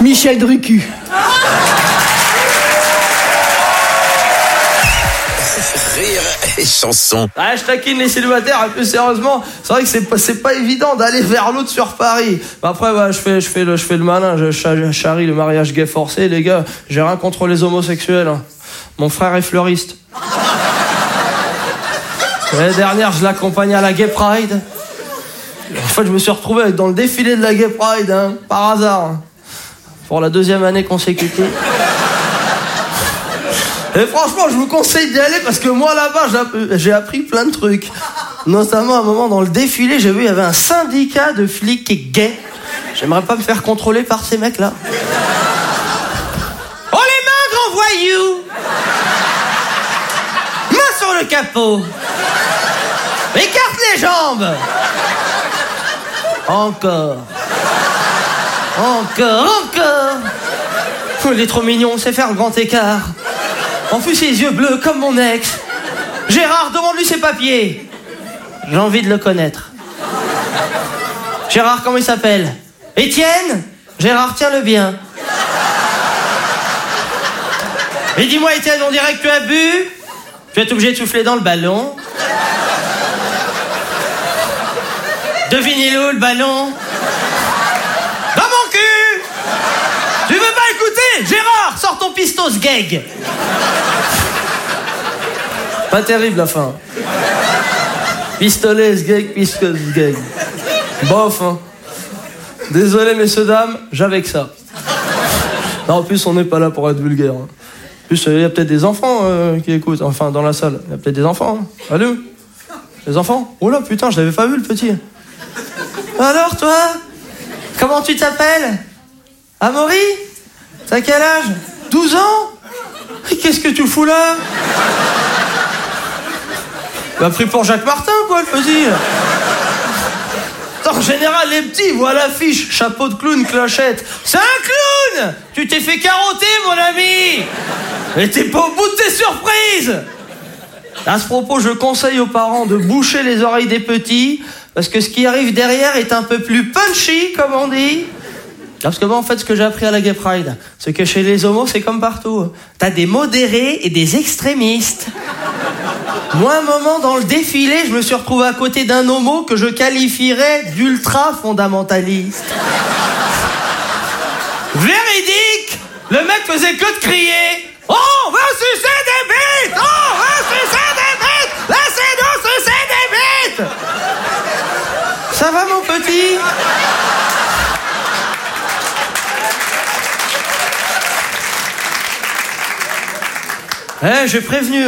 Michel Drucu. Rire et chanson. Ah, je taquine les célibataires, et plus sérieusement, c'est vrai que c'est pas évident d'aller vers l'autre sur Paris. Après, bah, je fais le malin, je charrie le mariage gay forcé, les gars. J'ai rien contre les homosexuels. Hein. Mon frère est fleuriste. L'année dernière, je l'accompagnais à la Gay Pride. En fait, je me suis retrouvé dans le défilé de la Gay Pride, hein, par hasard. Hein, pour la 2e année consécutive. Et franchement, je vous conseille d'y aller parce que moi, là-bas, j'ai appris plein de trucs. Notamment, à un moment, dans le défilé, j'ai vu, il y avait un syndicat de flics gays. J'aimerais pas me faire contrôler par ces mecs-là. Oh, les mains, grand voyou! Main sur le capot! Écarte les jambes! Encore! Il est trop mignon, on sait faire le grand écart. En plus, ses yeux bleus comme mon ex. Gérard, demande-lui ses papiers. J'ai envie de le connaître. Gérard, comment il s'appelle? Étienne? Gérard, tiens-le bien. Et dis-moi, Étienne, on dirait que tu as bu? Tu vas être obligé de souffler dans le ballon. Devinez-le où, le ballon? Dans mon cul! Tu veux pas écouter? Gérard, sors ton pistos gag. Pas terrible la fin. Pistolet, gag, pistos gag. Bof, hein. Désolé, messieurs, dames, j'avais que ça. Non, en plus, on n'est pas là pour être vulgaire. Hein. En plus, il y a peut-être des enfants qui écoutent, enfin, dans la salle. Il y a peut-être des enfants. Hein. Allô? Les enfants? Oh là, putain, je l'avais pas vu, le petit. Alors, toi? Comment tu t'appelles? Amaury? T'as quel âge? 12 ans? Qu'est-ce que tu fous là? Bah, pris pour Jacques Martin, quoi, le petit. En général, les petits voient l'affiche, chapeau de clown, clochette. C'est un clown! Tu t'es fait carotter, mon ami! Mais t'es pas au bout de tes surprises! À ce propos, je conseille aux parents de boucher les oreilles des petits, parce que ce qui arrive derrière est un peu plus punchy, comme on dit. Parce que moi, en fait, ce que j'ai appris à la Gay Pride, c'est que chez les homos, c'est comme partout. T'as des modérés et des extrémistes. Moi, un moment, dans le défilé, je me suis retrouvé à côté d'un homo que je qualifierais d'ultra-fondamentaliste. Véridique! Le mec faisait que de crier. Oh, on va sucer des bites! Oh, on va sucer des bites! Laissez-nous sucer des bites! Ça va, mon petit? J'ai prévenu.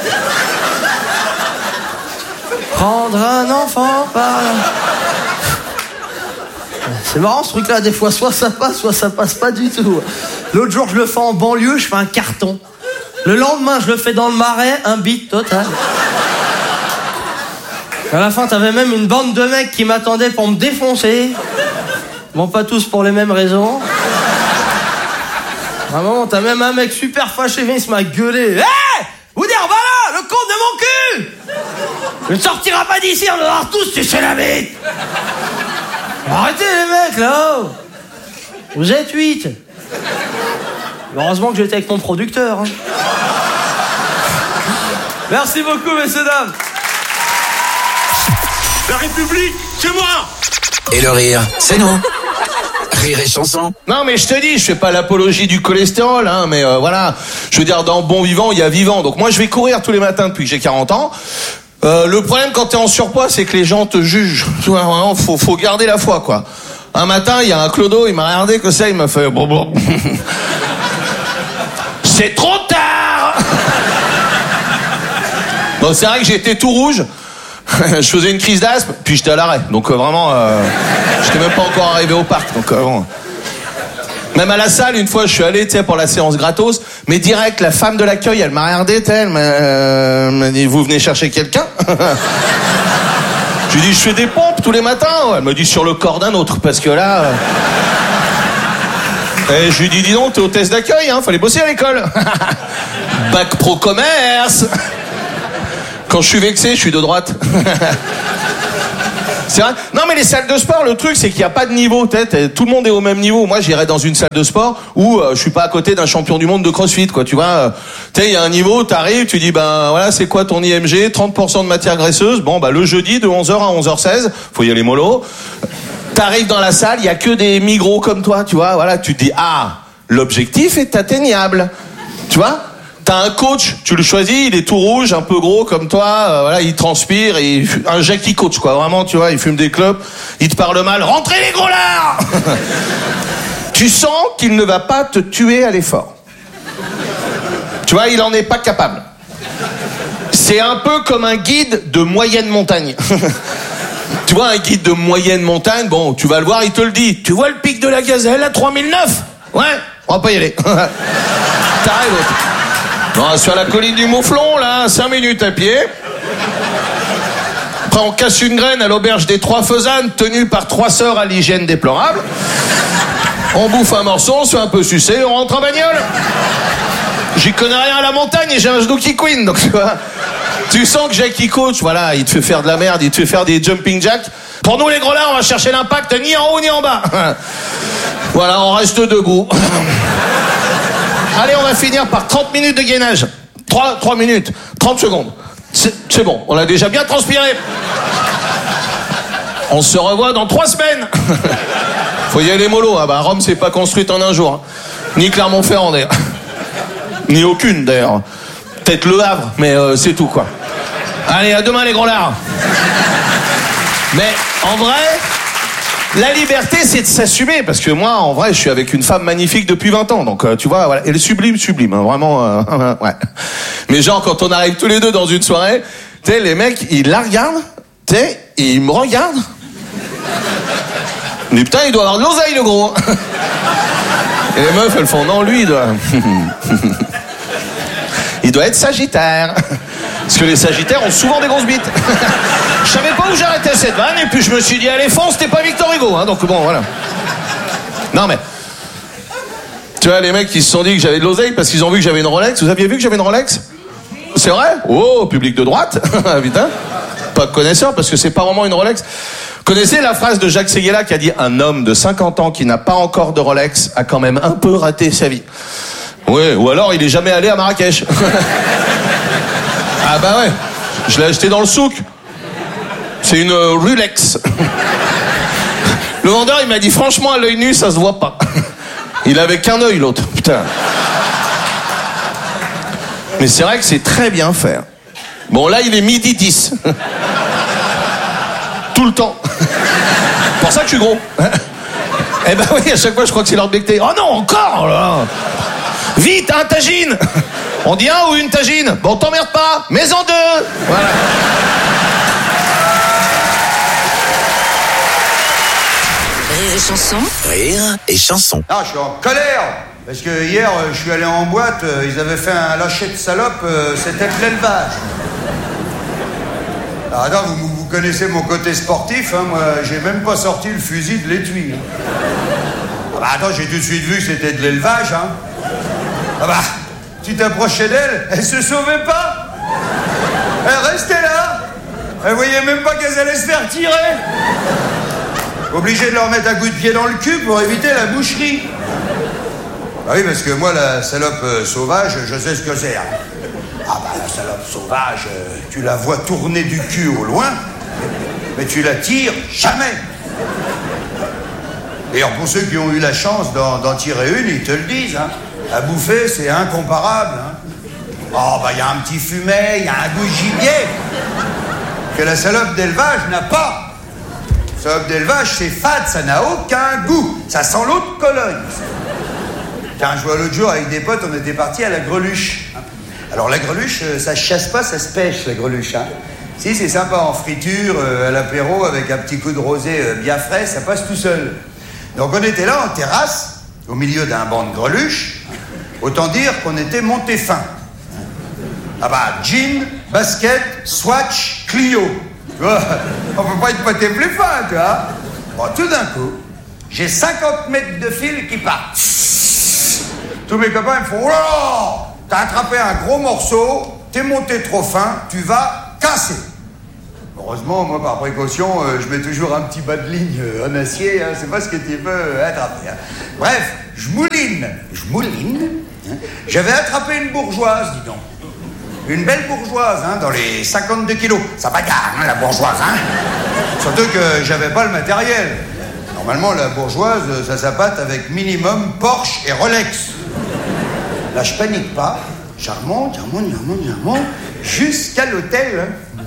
Prendre un enfant par... C'est marrant ce truc-là, des fois, soit ça passe pas du tout. L'autre jour, je le fais en banlieue, je fais un carton. Le lendemain, je le fais dans le Marais, un beat total. À la fin, t'avais même une bande de mecs qui m'attendaient pour me défoncer. Bon, pas tous pour les mêmes raisons. À un moment, t'as même un mec super fâché, il m'a gueulé. Hé! Vous dire, voilà, le compte de mon cul! Tu ne sortiras pas d'ici, on va voir tous sucer la bite! Arrêtez les mecs, là! Vous êtes 8. Heureusement que j'étais avec mon producteur. Hein. Merci beaucoup, messieurs, dames. La République, c'est moi! Et le rire, c'est nous. Rire et chanson. Non mais je te dis, je fais pas l'apologie du cholestérol, hein, mais voilà, je veux dire, dans bon vivant, il y a vivant. Donc moi je vais courir tous les matins depuis que j'ai 40 ans. Le problème quand t'es en surpoids, c'est que les gens te jugent. Faut garder la foi, quoi. Un matin, il y a un clodo, il m'a regardé que ça, il m'a fait... C'est trop tard. Bon, c'est vrai que j'étais tout rouge. Je faisais une crise d'asthme, puis j'étais à l'arrêt. Donc vraiment, j'étais même pas encore arrivé au parc. Donc bon. Même à la salle, une fois, je suis allé, tu sais, pour la séance gratos, mais direct, la femme de l'accueil, elle m'a regardé, elle m'a dit, vous venez chercher quelqu'un? Je lui ai dit, je fais des pompes tous les matins. Elle m'a dit, sur le corps d'un autre, parce que là... Et je lui ai dit, dis donc, t'es hôtesse d'accueil, hein, fallait bosser à l'école. Bac pro commerce. Quand je suis vexé, je suis de droite. C'est vrai. Non, mais les salles de sport, le truc, c'est qu'il n'y a pas de niveau. Tout le monde est au même niveau. Moi, j'irais dans une salle de sport où je suis pas à côté d'un champion du monde de CrossFit, quoi. Tu vois, il y a un niveau, t'arrives, tu dis, ben voilà, c'est quoi ton IMG, 30% de matière graisseuse. Bon, le jeudi de 11h à 11h16, faut y aller mollo. T'arrives dans la salle, il y a que des migros comme toi, tu vois. Voilà, tu te dis, l'objectif est atteignable. Tu vois? T'as un coach, tu le choisis, il est tout rouge, un peu gros comme toi, voilà, il transpire, un Jackie coach, quoi, vraiment, tu vois, il fume des clopes, il te parle mal, rentrez les gros lards. Tu sens qu'il ne va pas te tuer à l'effort. Tu vois, il en est pas capable. C'est un peu comme un guide de moyenne montagne. Tu vois, un guide de moyenne montagne, bon, tu vas le voir, il te le dit. Tu vois le pic de la Gazelle à 3009? Ouais, on va pas y aller. T'arrives. Non, sur la colline du Mouflon, là, 5 minutes à pied. Après, on casse une graine à l'auberge des Trois Faisanes, tenue par 3 sœurs à l'hygiène déplorable. On bouffe un morceau, on se fait un peu sucer, on rentre en bagnole. J'y connais rien à la montagne et j'ai un genou qui queen, donc tu vois. Tu sens que Jackie Coach, voilà, il te fait faire de la merde, il te fait faire des jumping jacks. Pour nous, les gros là, on va chercher l'impact ni en haut ni en bas. Voilà, on reste debout. Allez, on va finir par 30 minutes de gainage. 3 minutes, 30 secondes. C'est bon, on a déjà bien transpiré. On se revoit dans 3 semaines. Faut y aller mollo. Rome, c'est pas construite en un jour. Ni Clermont-Ferrand, d'ailleurs. Ni aucune, d'ailleurs. Peut-être Le Havre, mais c'est tout, quoi. Allez, à demain, les gros lards. Mais, en vrai... La liberté, c'est de s'assumer, parce que moi, en vrai, je suis avec une femme magnifique depuis 20 ans, donc tu vois, voilà, elle est sublime, hein, vraiment, ouais. Mais genre, quand on arrive tous les deux dans une soirée, tu sais, les mecs, ils la regardent, tu sais, et ils me regardent. Mais putain, il doit avoir de l'oseille, le gros. Et les meufs, elles font, non, lui, il doit être sagittaire. Parce que les sagittaires ont souvent des grosses bites. Je savais pas où j'arrêtais cette vanne, et puis je me suis dit, allez, fonce, t'es pas Victor Hugo, hein, donc bon, voilà. Non, mais... Tu vois, les mecs, ils se sont dit que j'avais de l'oseille parce qu'ils ont vu que j'avais une Rolex. Vous aviez vu que j'avais une Rolex? C'est vrai? Oh, public de droite. Putain. Pas de connaisseur, parce que c'est pas vraiment une Rolex. Connaissez la phrase de Jacques Séguéla qui a dit, un homme de 50 ans qui n'a pas encore de Rolex a quand même un peu raté sa vie. Ouais, ou alors il est jamais allé à Marrakech. Ah bah ouais, je l'ai acheté dans le souk. C'est une Rolex. Le vendeur, il m'a dit, franchement, à l'œil nu, ça se voit pas. Il avait qu'un œil, l'autre. Putain. Mais c'est vrai que c'est très bien fait. Bon, là, il est 12h10. Tout le temps. C'est pour ça que je suis gros. Eh ben oui, à chaque fois, je crois que c'est l'heure de becter. Oh non, encore là. Vite, un tagine. On dit un ou une tagine? Bon, t'emmerde pas, mais en 2. Voilà. Rire et chanson. Rire et chanson. Ah, je suis en colère. Parce que hier, je suis allé en boîte, ils avaient fait un lâcher de salope, c'était de l'élevage. Alors, attends, vous connaissez mon côté sportif, hein, moi, j'ai même pas sorti le fusil de l'étui. Hein. Ah bah attends, j'ai tout de suite vu que c'était de l'élevage, hein. Ah bah, tu t'approchais d'elle, elle se sauvait pas. Elle restait là. Elle voyait même pas qu'elle allait se faire tirer. Obligé de leur mettre un coup de pied dans le cul pour éviter la boucherie. Ah oui, parce que moi, la salope sauvage, je sais ce que c'est. Hein. Ah bah, la salope sauvage, tu la vois tourner du cul au loin, mais tu la tires jamais. D'ailleurs, pour ceux qui ont eu la chance d'en tirer une, ils te le disent, hein. À bouffer, c'est incomparable. Hein. Oh, bah, il y a un petit fumet, il y a un goût de gibier que la salope d'élevage n'a pas. La salope d'élevage, c'est fade, ça n'a aucun goût. Ça sent l'eau de Cologne. Tiens, je vois l'autre jour avec des potes, on était partis à la greluche. Alors, la greluche, ça se chasse pas, ça se pêche, la greluche. Hein. Si, c'est sympa en friture, à l'apéro, avec un petit coup de rosé bien frais, ça passe tout seul. Donc, on était là, en terrasse, au milieu d'un banc de greluche. Autant dire qu'on était monté fin. Ah bah, jean, basket, swatch, Clio. Tu vois, on peut pas être poté plus fin, tu vois. Bon, tout d'un coup, j'ai 50 mètres de fil qui partent. Tous mes copains me font, oh, t'as attrapé un gros morceau, t'es monté trop fin, tu vas casser. Heureusement, moi, par précaution, je mets toujours un petit bas de ligne en acier, hein, c'est pas ce que tu peux attraper. Hein. Bref, je mouline. Hein. J'avais attrapé une bourgeoise, dis donc. Une belle bourgeoise, hein, dans les 52 kilos. Ça bagarre, hein, la bourgeoise, hein. Surtout que j'avais pas le matériel. Normalement, la bourgeoise, ça s'appâte avec minimum Porsche et Rolex. Là, je panique pas. Je remonte, jusqu'à l'hôtel. Hein.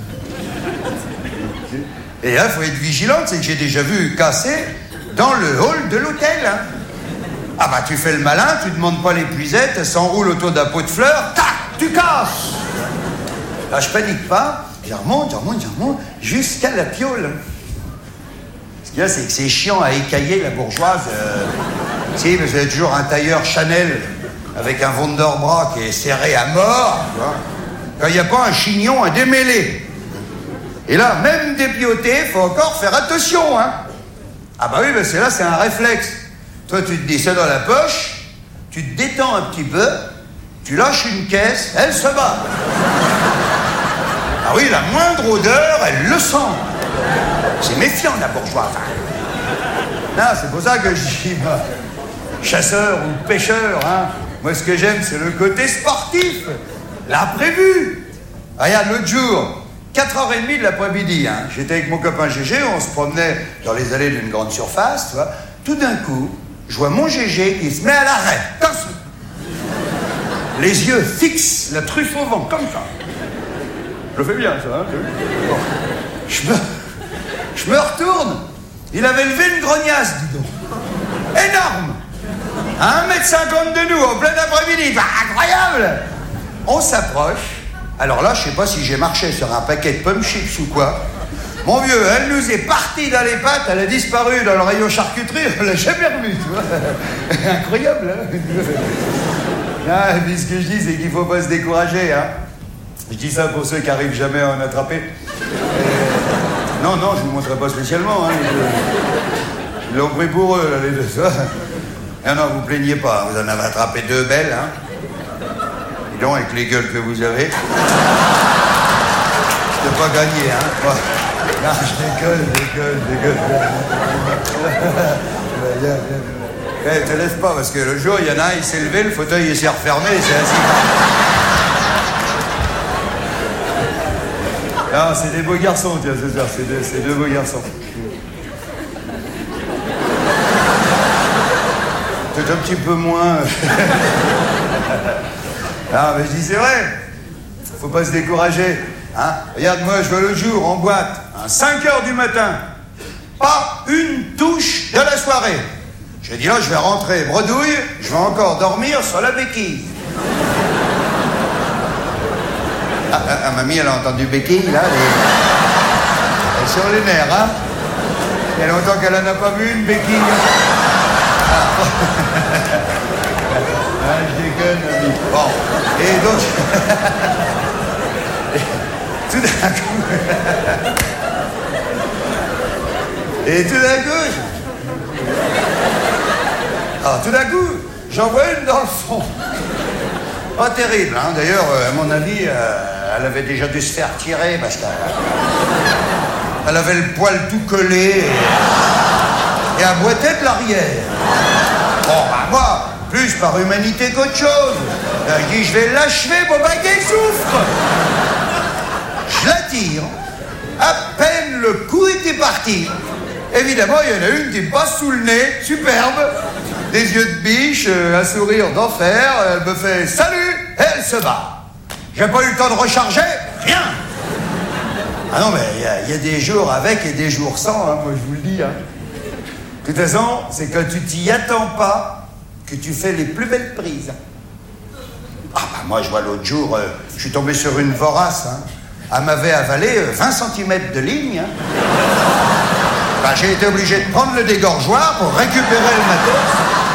Et là, il faut être vigilante, c'est que j'ai déjà vu casser dans le hall de l'hôtel. Hein. Ah bah, tu fais le malin, tu demandes pas l'épuisette, elle s'enroule autour d'un pot de fleurs, tac, tu casses. Là, je panique pas, je remonte, jusqu'à la piole. Ce qu'il y a, c'est que c'est chiant à écailler la bourgeoise. Si, parce qu'il y a toujours un tailleur Chanel avec un Wonderbra qui est serré à mort, tu vois. Quand il n'y a pas un chignon à démêler. Et là, même dépioté, faut encore faire attention, hein. Ah bah oui, parce que là, c'est un réflexe. Toi, tu te dis ça dans la poche, tu te détends un petit peu, tu lâches une caisse, elle se bat. Ah oui, la moindre odeur, elle le sent. C'est méfiant, la bourgeoise. Non, c'est pour ça que je dis, bah, chasseur ou pêcheur, hein. Moi, ce que j'aime, c'est le côté sportif, l'imprévu. Regarde, l'autre jour, 4h30 de l'après-midi, hein, j'étais avec mon copain Gégé, on se promenait dans les allées d'une grande surface, tu vois. Tout d'un coup, je vois mon Gégé qui se met à l'arrêt, comme ça. Les yeux fixes, la truffe au vent, comme ça. Je le fais bien, ça, hein. Bon. Je me retourne. Il avait levé une grognasse, dis donc. Énorme. À 1m50 de nous, en plein après-midi. Bah, incroyable. On s'approche. Alors là, je sais pas si j'ai marché sur un paquet de pommes chips ou quoi. Mon vieux, elle nous est partie dans les pattes, elle a disparu dans le rayon charcuterie, on l'a jamais revue, tu vois. Incroyable, hein. Ah, puis ce que je dis, c'est qu'il faut pas se décourager, hein. Je dis ça pour ceux qui arrivent jamais à en attraper. Non, je vous montrerai pas spécialement, hein. Ils l'ont pris pour eux, là, les deux, ça. Non, vous plaignez pas, vous en avez attrapé deux belles, hein. Dis donc, avec les gueules que vous avez. C'est pas gagné, hein. Non, je dégueule. Te laisse pas, parce que le jour, il y en a un, il s'est levé, le fauteuil, il s'est refermé, il s'est assis. Non, c'est des beaux garçons, tiens, ce soir, c'est deux beaux garçons. Peut-être un petit peu moins. Ah, mais je dis, c'est vrai, faut pas se décourager. Hein? Regarde, moi, je vais l'autre jour en boîte, à 5h du matin. Pas une touche de la soirée. J'ai dit là, je vais rentrer bredouille, je vais encore dormir sur la béquille. Ah, mamie, elle a entendu béquille, là. Elle est sur les nerfs, hein. Il y a longtemps qu'elle en a pas vu, une béquille. Ah, je déconne, mamie. Bon, et donc... Tout d'un coup... Et tout d'un coup... Alors, tout d'un coup, j'en vois une dans le fond. Pas terrible, hein. D'ailleurs, à mon avis, elle avait déjà dû se faire tirer parce qu'elle avait le poil tout collé et elle boitait de l'arrière. Bon, bah moi, plus par humanité qu'autre chose. Je dis, je vais l'achever, mon baguette souffre. Je la tire. À peine le coup était parti. Évidemment, il y en a une qui me passe sous le nez, superbe. Des yeux de biche, un sourire d'enfer. Elle me fait « Salut !» et elle se bat. J'ai pas eu le temps de recharger, rien. Ah non, mais il y a des jours avec et des jours sans, hein, moi je vous le dis. Hein. De toute façon, c'est quand tu t'y attends pas que tu fais les plus belles prises. Ah bah moi, je vois l'autre jour, je suis tombé sur une vorace. Hein. Elle m'avait avalé 20 cm de ligne. Hein. Bah, j'ai été obligé de prendre le dégorgeoir pour récupérer le matos.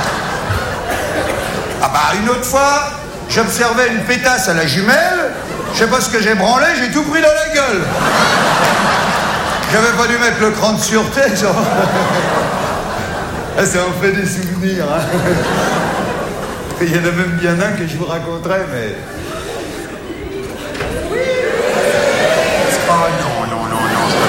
Ah bah, une autre fois, j'observais une pétasse à la jumelle, je sais pas ce que j'ai branlé, j'ai tout pris dans la gueule. J'avais pas dû mettre le cran de sûreté, genre. Ça en fait des souvenirs, hein. Il y en a même bien un que je vous raconterai, mais... Oh non.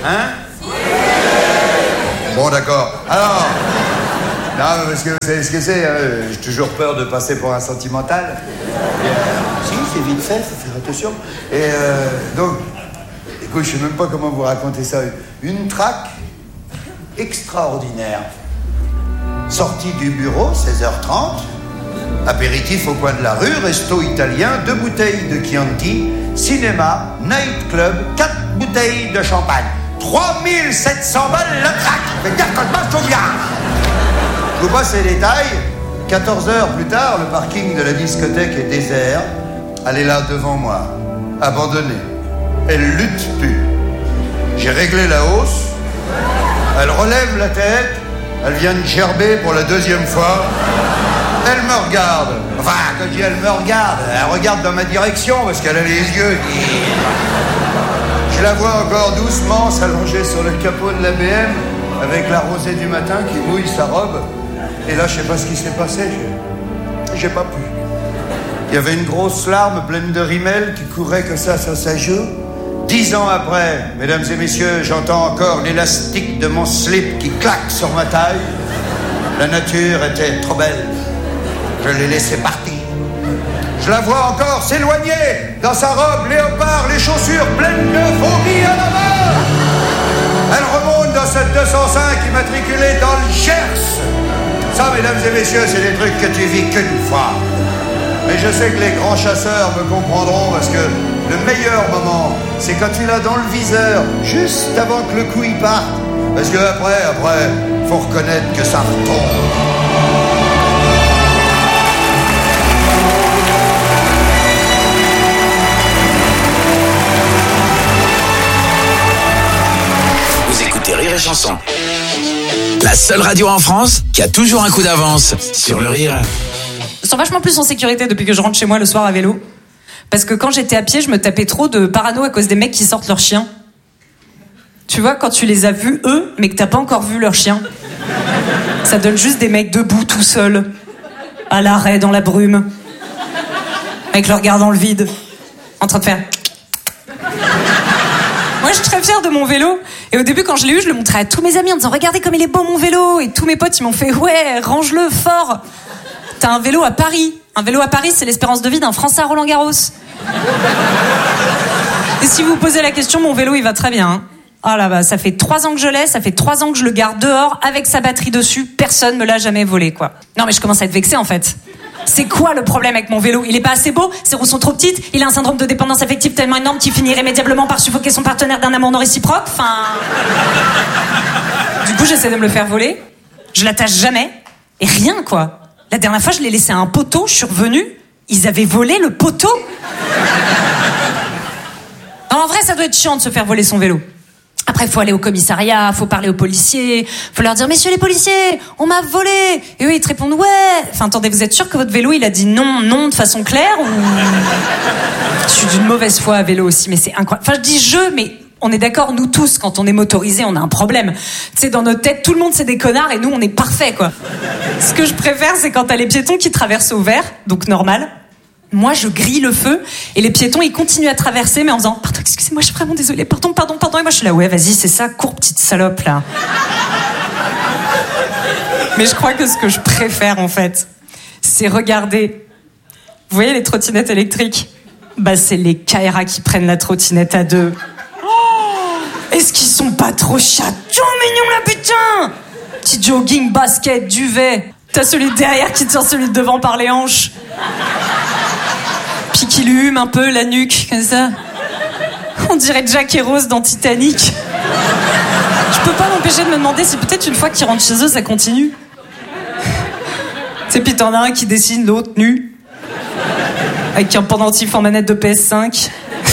Hein? Bon, d'accord. Alors... Non, parce que vous savez ce que c'est, hein, j'ai toujours peur de passer pour un sentimental. Si, c'est vite fait, faut faire attention. Et donc, écoute, je sais même pas comment vous raconter ça. Une traque extraordinaire. Sortie du bureau, 16h30. Apéritif au coin de la rue, resto italien, 2 bouteilles de Chianti, cinéma, night club, 4 bouteilles de champagne. 3700 balles la traque. Ça veut dire que je marche bien. Je vous passe les détails. 14 heures plus tard, le parking de la discothèque est désert. Elle est là devant moi, abandonnée. Elle lutte plus. J'ai réglé la hausse. Elle relève la tête. Elle vient de gerber pour la 2e fois. Elle me regarde. Enfin, quand je dis elle me regarde, elle regarde dans ma direction parce qu'elle a les yeux. Je la vois encore doucement s'allonger sur le capot de la BM avec la rosée du matin qui mouille sa robe. Et là, je sais pas ce qui s'est passé. J'ai pas pu. Il y avait une grosse larme pleine de rimel qui courait comme ça sur sa joue. 10 ans après, mesdames et messieurs, j'entends encore l'élastique de mon slip qui claque sur ma taille. La nature était trop belle. Je l'ai laissée partir. Je la vois encore s'éloigner dans sa robe léopard, les chaussures pleines de vomi à la main. Elle remonte dans cette 205 immatriculée dans le Gers. Ça, mesdames et messieurs, c'est des trucs que tu vis qu'une fois. Mais je sais que les grands chasseurs me comprendront parce que le meilleur moment, c'est quand tu l'as dans le viseur, juste avant que le coup y parte. Parce que après, faut reconnaître que ça retombe. Vous écoutez Rire et Chanson. La seule radio en France qui a toujours un coup d'avance sur le rire. Je suis vachement plus en sécurité depuis que je rentre chez moi le soir à vélo. Parce que quand j'étais à pied, je me tapais trop de parano à cause des mecs qui sortent leur chien. Tu vois, quand tu les as vus, eux, mais que t'as pas encore vu leur chien. Ça donne juste des mecs debout, tout seuls, à l'arrêt, dans la brume, avec leur regard dans le vide, en train de faire... Moi, je suis très fière de mon vélo. Et au début, quand je l'ai eu, je le montrais à tous mes amis en disant « Regardez comme il est beau, mon vélo !» Et tous mes potes, ils m'ont fait « Ouais, range-le fort !» T'as un vélo à Paris. Un vélo à Paris, c'est l'espérance de vie d'un Français à Roland-Garros. Et si vous vous posez la question, mon vélo, il va très bien. Hein. Ah là bah, ça fait 3 ans que je l'ai, ça fait 3 ans que je le garde dehors avec sa batterie dessus. Personne me l'a jamais volé, quoi. Non, mais je commence à être vexée, en fait. C'est quoi le problème avec mon vélo? Il est pas assez beau, ses roues sont trop petites, il a un syndrome de dépendance affective tellement énorme qu'il finit irrémédiablement par suffoquer son partenaire d'un amour non réciproque. Enfin... Du coup, j'essaie de me le faire voler. Je l'attache jamais. Et rien, quoi. La dernière fois, je l'ai laissé à un poteau, je suis revenue, ils avaient volé le poteau. Non, en vrai, ça doit être chiant de se faire voler son vélo. Après, faut aller au commissariat, faut parler aux policiers, faut leur dire « Messieurs les policiers, on m'a volé !» Et eux, ils te répondent « Ouais !» Enfin, attendez, vous êtes sûr que votre vélo, il a dit non de façon claire ou... Je suis d'une mauvaise foi à vélo aussi, mais c'est incroyable. Enfin, je dis « je », mais on est d'accord, nous tous, quand on est motorisé, on a un problème. Tu sais, dans notre tête, tout le monde, c'est des connards et nous, on est parfaits, quoi. Ce que je préfère, c'est quand t'as les piétons qui traversent au vert, donc normal. Moi, je grille le feu et les piétons, ils continuent à traverser, mais en faisant « Pardon, excusez-moi, je suis vraiment désolée, pardon. » Et moi, je suis là « Ouais, vas-y, c'est ça, cours, petite salope, là. » Mais je crois que ce que je préfère, en fait, c'est regarder. Vous voyez les trottinettes électriques? Bah, c'est les Kaira qui prennent la trottinette à 2. Oh, est-ce qu'ils sont pas trop chatons mignons, là, putain? Petit jogging, basket, duvet. T'as celui de derrière qui tient celui de devant par les hanches. Puis qui lui hume un peu la nuque, comme ça. On dirait Jack et Rose dans Titanic. Je peux pas m'empêcher de me demander si peut-être une fois qu'ils rentrent chez eux, ça continue. Tu sais, puis t'en as un qui dessine l'autre nu. Avec un pendentif en manette de PS5.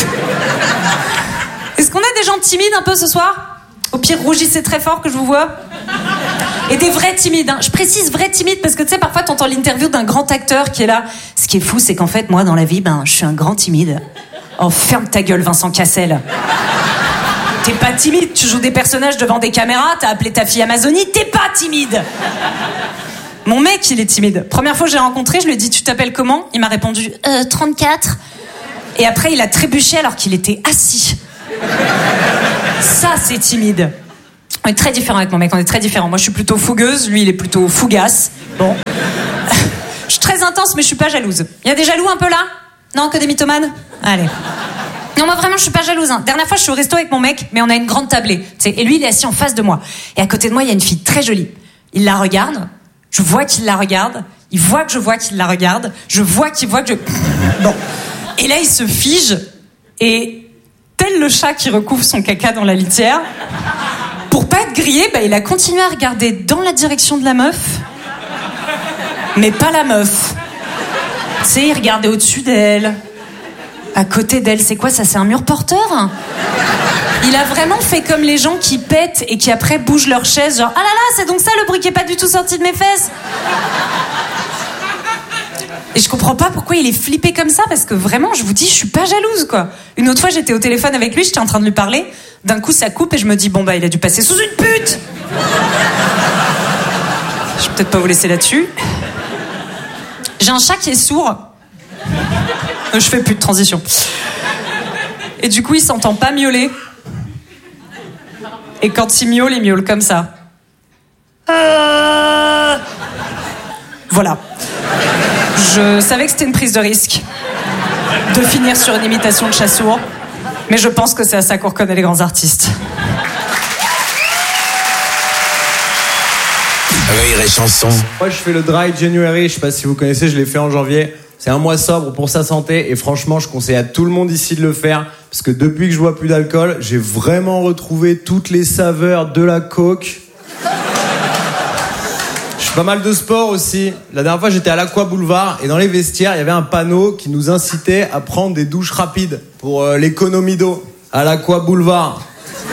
Est-ce qu'on a des gens timides un peu ce soir? Au pire, rougissez très fort que je vous vois. Et des vrais timides, hein. Je précise vrais timides parce que tu sais, parfois t'entends l'interview d'un grand acteur qui est là. Ce qui est fou, c'est qu'en fait, moi, dans la vie, je suis un grand timide. Oh, ferme ta gueule, Vincent Cassel. T'es pas timide, tu joues des personnages devant des caméras, t'as appelé ta fille Amazonie, t'es pas timide. Mon mec, il est timide. Première fois que j'ai rencontré, je lui ai dit, tu t'appelles comment? Il m'a répondu, 34. Et après, il a trébuché alors qu'il était assis. Ça, c'est timide. On est très différents avec mon mec, on est très différents. Moi, je suis plutôt fougueuse, lui, il est plutôt fougasse. Bon. Je suis très intense, mais je suis pas jalouse. Il y a des jaloux un peu là ? Non, que des mythomanes ? Allez. Non, moi vraiment, je suis pas jalouse. Hein. Dernière fois, je suis au resto avec mon mec, mais on a une grande tablée. T'sais, et lui, il est assis en face de moi. Et à côté de moi, il y a une fille très jolie. Il la regarde. Je vois qu'il la regarde. Il voit que je vois qu'il la regarde. Je vois qu'il voit que je... Bon. Et là, il se fige. Et tel le chat qui recouvre son caca dans la litière, pour pas être grillé, il a continué à regarder dans la direction de la meuf. Mais pas la meuf. Tu sais, il regardait au-dessus d'elle. À côté d'elle, c'est quoi ça? C'est un mur porteur? Il a vraiment fait comme les gens qui pètent et qui après bougent leur chaise, genre ah là là, c'est donc ça le bruit qui est pas du tout sorti de mes fesses. Et je comprends pas pourquoi il est flippé comme ça, parce que vraiment, je vous dis, je suis pas jalouse, quoi. Une autre fois, j'étais au téléphone avec lui, j'étais en train de lui parler. D'un coup, ça coupe et je me dis, bon il a dû passer sous une pute. Je vais peut-être pas vous laisser là-dessus. J'ai un chat qui est sourd. Je fais plus de transition. Et du coup, il s'entend pas miauler. Et quand il miaule comme ça. Voilà. Je savais que c'était une prise de risque de finir sur une imitation de chat sourd, mais je pense que c'est à ça qu'on reconnaît les grands artistes. Rire et chanson. Moi, je fais le Dry January, je sais pas si vous connaissez, je l'ai fait en janvier. C'est un mois sobre pour sa santé et franchement, je conseille à tout le monde ici de le faire parce que depuis que je bois plus d'alcool, j'ai vraiment retrouvé toutes les saveurs de la coke. Je fais pas mal de sport aussi. La dernière fois, j'étais à l'Aqua Boulevard et dans les vestiaires, il y avait un panneau qui nous incitait à prendre des douches rapides pour l'économie d'eau à l'Aqua Boulevard.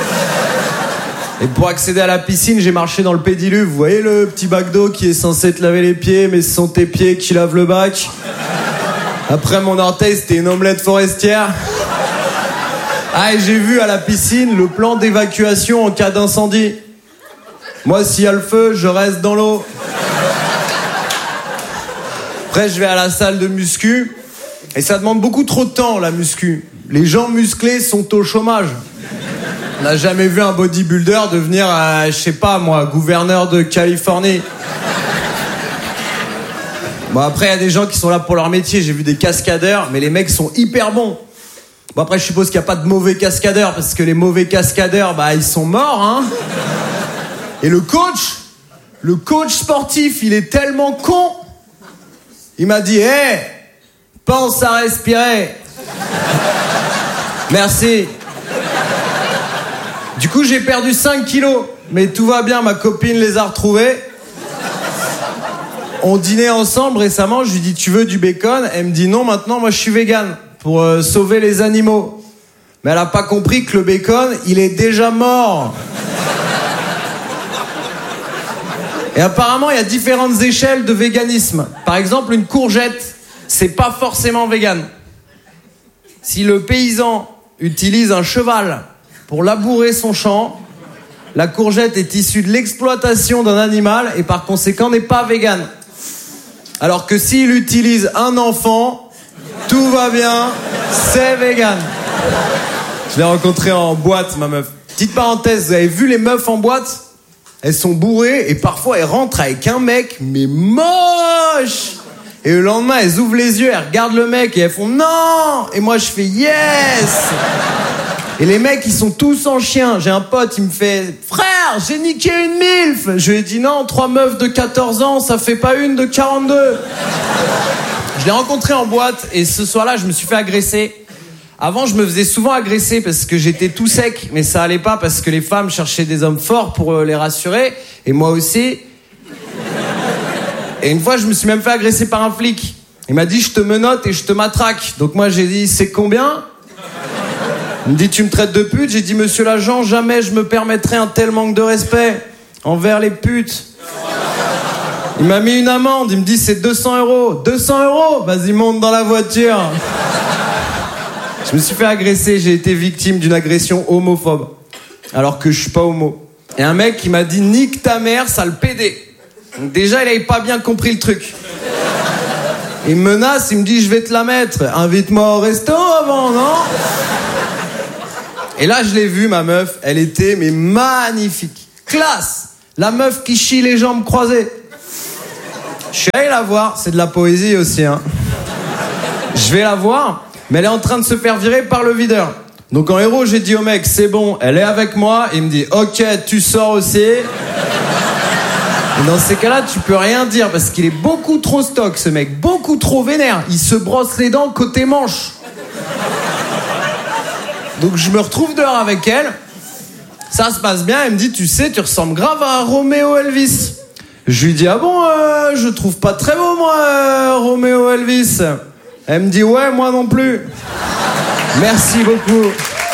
Et pour accéder à la piscine, j'ai marché dans le pédiluve. Vous voyez le petit bac d'eau qui est censé te laver les pieds, mais ce sont tes pieds qui lavent le bac. Après mon orteil, c'était une omelette forestière. Ah, et j'ai vu à la piscine le plan d'évacuation en cas d'incendie. Moi, s'il y a le feu, je reste dans l'eau. Après, je vais à la salle de muscu. Et ça demande beaucoup trop de temps, la muscu. Les gens musclés sont au chômage. On n'a jamais vu un bodybuilder devenir, je sais pas moi, gouverneur de Californie. Bon, après, il y a des gens qui sont là pour leur métier. J'ai vu des cascadeurs, mais les mecs sont hyper bons. Bon, après, je suppose qu'il n'y a pas de mauvais cascadeurs, parce que les mauvais cascadeurs, ils sont morts, hein. Et le coach sportif, il est tellement con. Il m'a dit, pense à respirer. Merci. Du coup, j'ai perdu 5 kilos. Mais tout va bien, ma copine les a retrouvés. On dînait ensemble récemment, je lui dis, tu veux du bacon? Elle me dit, non, maintenant, moi, je suis végane. Pour sauver les animaux. Mais elle a pas compris que le bacon, il est déjà mort. Et apparemment, il y a différentes échelles de véganisme. Par exemple, une courgette, c'est pas forcément vegan. Si le paysan utilise un cheval pour labourer son champ, la courgette est issue de l'exploitation d'un animal et par conséquent n'est pas vegan. Alors que s'il utilise un enfant, tout va bien, c'est vegan. Je l'ai rencontré en boîte, ma meuf. Petite parenthèse, vous avez vu les meufs en boîte ? Elles sont bourrées et parfois elles rentrent avec un mec, mais moche. Et le lendemain, elles ouvrent les yeux, elles regardent le mec et elles font non. Et moi, je fais yes. Et les mecs, ils sont tous en chien. J'ai un pote, il me fait frère, j'ai niqué une milf. Je lui ai dit non, 3 meufs de 14 ans, ça fait pas une de 42. Je l'ai rencontré en boîte et ce soir-là, je me suis fait agresser. Avant, je me faisais souvent agresser parce que j'étais tout sec, mais ça allait pas parce que les femmes cherchaient des hommes forts pour les rassurer, et moi aussi. Et une fois, je me suis même fait agresser par un flic. Il m'a dit, je te menotte et je te matraque. Donc moi, j'ai dit, c'est combien ? Il me dit, tu me traites de pute ? J'ai dit, monsieur l'agent, jamais je me permettrai un tel manque de respect envers les putes. Il m'a mis une amende, il me dit, c'est 200 €. 200 €? Vas-y, monte dans la voiture. Je me suis fait agresser, j'ai été victime d'une agression homophobe. Alors que je suis pas homo. Et un mec qui m'a dit, nique ta mère, sale pédé. Donc déjà, il avait pas bien compris le truc. Il me menace, il me dit, je vais te la mettre. Invite-moi au resto avant, non ? Et là, je l'ai vue, ma meuf, elle était mais magnifique. Classe. La meuf qui chie les jambes croisées. Je suis allé la voir, c'est de la poésie aussi, hein. Je vais la voir, mais elle est en train de se faire virer par le videur. Donc en héros, j'ai dit au mec, c'est bon, elle est avec moi. Il me dit, ok, tu sors aussi. Et dans ces cas-là, tu peux rien dire parce qu'il est beaucoup trop stock, ce mec, beaucoup trop vénère. Il se brosse les dents côté manche. Donc je me retrouve dehors avec elle. Ça se passe bien, elle me dit, tu sais, tu ressembles grave à Roméo Elvis. Je lui dis, ah bon, je trouve pas très beau, moi, Roméo Elvis. Elle me dit, ouais, moi non plus. Merci beaucoup.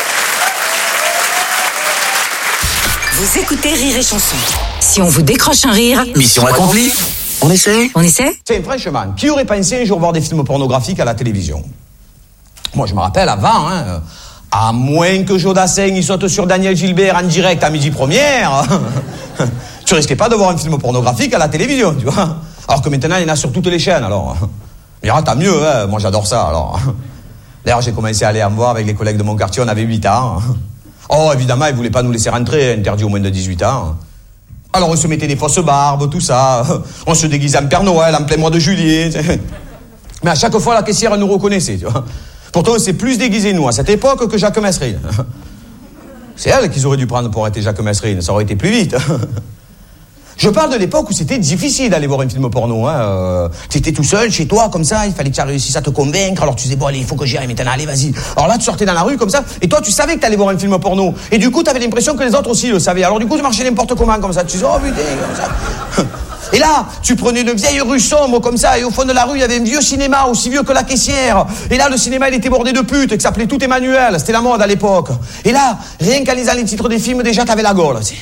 Vous écoutez Rire et Chanson. Si on vous décroche un rire, Mission accomplie. On essaie? on essaie? Tiens, franchement, qui aurait pensé un jour voir des films pornographiques à la télévision? Moi, je me rappelle avant, hein, à moins que Jodassin il saute sur Daniel Gilbert en direct à midi première, tu risquais pas de voir un film pornographique à la télévision, tu vois. Alors que maintenant, il y en a sur toutes les chaînes, alors. Mais tant mieux, hein, moi j'adore ça, alors. D'ailleurs, j'ai commencé à aller en voir avec les collègues de mon quartier, on avait 8 ans. Oh, évidemment, ils voulaient pas nous laisser rentrer, interdit aux moins de 18 ans. Alors, on se mettait des fausses barbes, tout ça. On se déguisait en Père Noël, en plein mois de juillet. Mais à chaque fois, la caissière, elle nous reconnaissait, tu vois. Pourtant, on s'est plus déguisé, nous, à cette époque, que Jacques Mesrine. C'est elle qu'ils auraient dû prendre pour arrêter Jacques Mesrine, ça aurait été plus vite. Je parle de l'époque où c'était difficile d'aller voir un film porno. Hein. Tu étais tout seul chez toi, comme ça, il fallait que tu réussisses à te convaincre. Alors tu disais, bon, allez, il faut que j'y aille maintenant, allez, vas-y. Alors là, tu sortais dans la rue, comme ça, et toi, tu savais que t'allais voir un film porno. Et du coup, t'avais l'impression que les autres aussi le savaient. Alors du coup, tu marchais n'importe comment, comme ça. Tu disais, oh putain, comme ça. Et là, tu prenais une vieille rue sombre, comme ça, et au fond de la rue, il y avait un vieux cinéma, aussi vieux que la caissière. Et là, le cinéma, il était bordé de putes, qui s'appelait Tout Emmanuel. C'était la mode à l'époque. Et là, rien qu'en lisant les titres des films, déjà, t'avais la gaule, tu sais.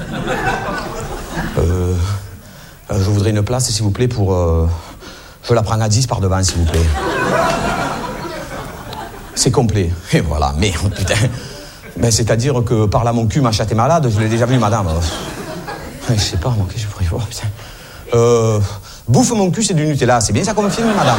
Je voudrais une place, s'il vous plaît, pour... Je la prends à 10 par devant, s'il vous plaît. C'est complet. Et voilà, mais putain... Ben, c'est-à-dire que par là, mon cul, ma chatte est malade, je l'ai déjà vu, madame. Je sais pas, moi, qu'est-ce que je pourrais voir, putain. Bouffe mon cul, c'est du Nutella. C'est bien ça comme film, madame?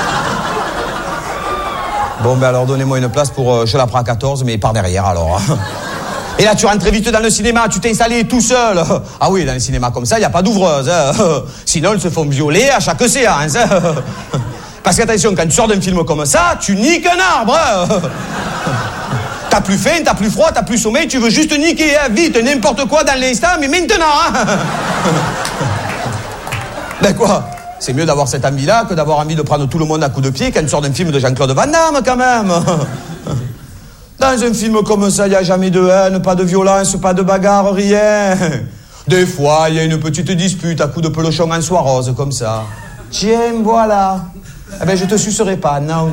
Bon, ben alors, donnez-moi une place pour... je la prends à 14, mais par derrière, alors. Et là, tu rentres très vite dans le cinéma, tu t'es installé tout seul. Ah oui, dans les cinémas comme ça, il n'y a pas d'ouvreuse. Hein. Sinon, ils se font violer à chaque séance. Hein. Parce qu'attention, quand tu sors d'un film comme ça, tu niques un arbre. Hein. T'as plus faim, t'as plus froid, t'as plus sommeil, tu veux juste niquer, hein, vite, n'importe quoi dans l'instant, mais maintenant. Hein. Ben quoi? C'est mieux d'avoir cette envie-là que d'avoir envie de prendre tout le monde à coups de pied quand tu sors d'un film de Jean-Claude Van Damme, quand même. Dans un film comme ça, il n'y a jamais de haine, pas de violence, pas de bagarre, rien. Des fois, il y a une petite dispute à coups de pelochon en soie rose, comme ça. Tiens, voilà. Eh ben, je te sucerai pas, non.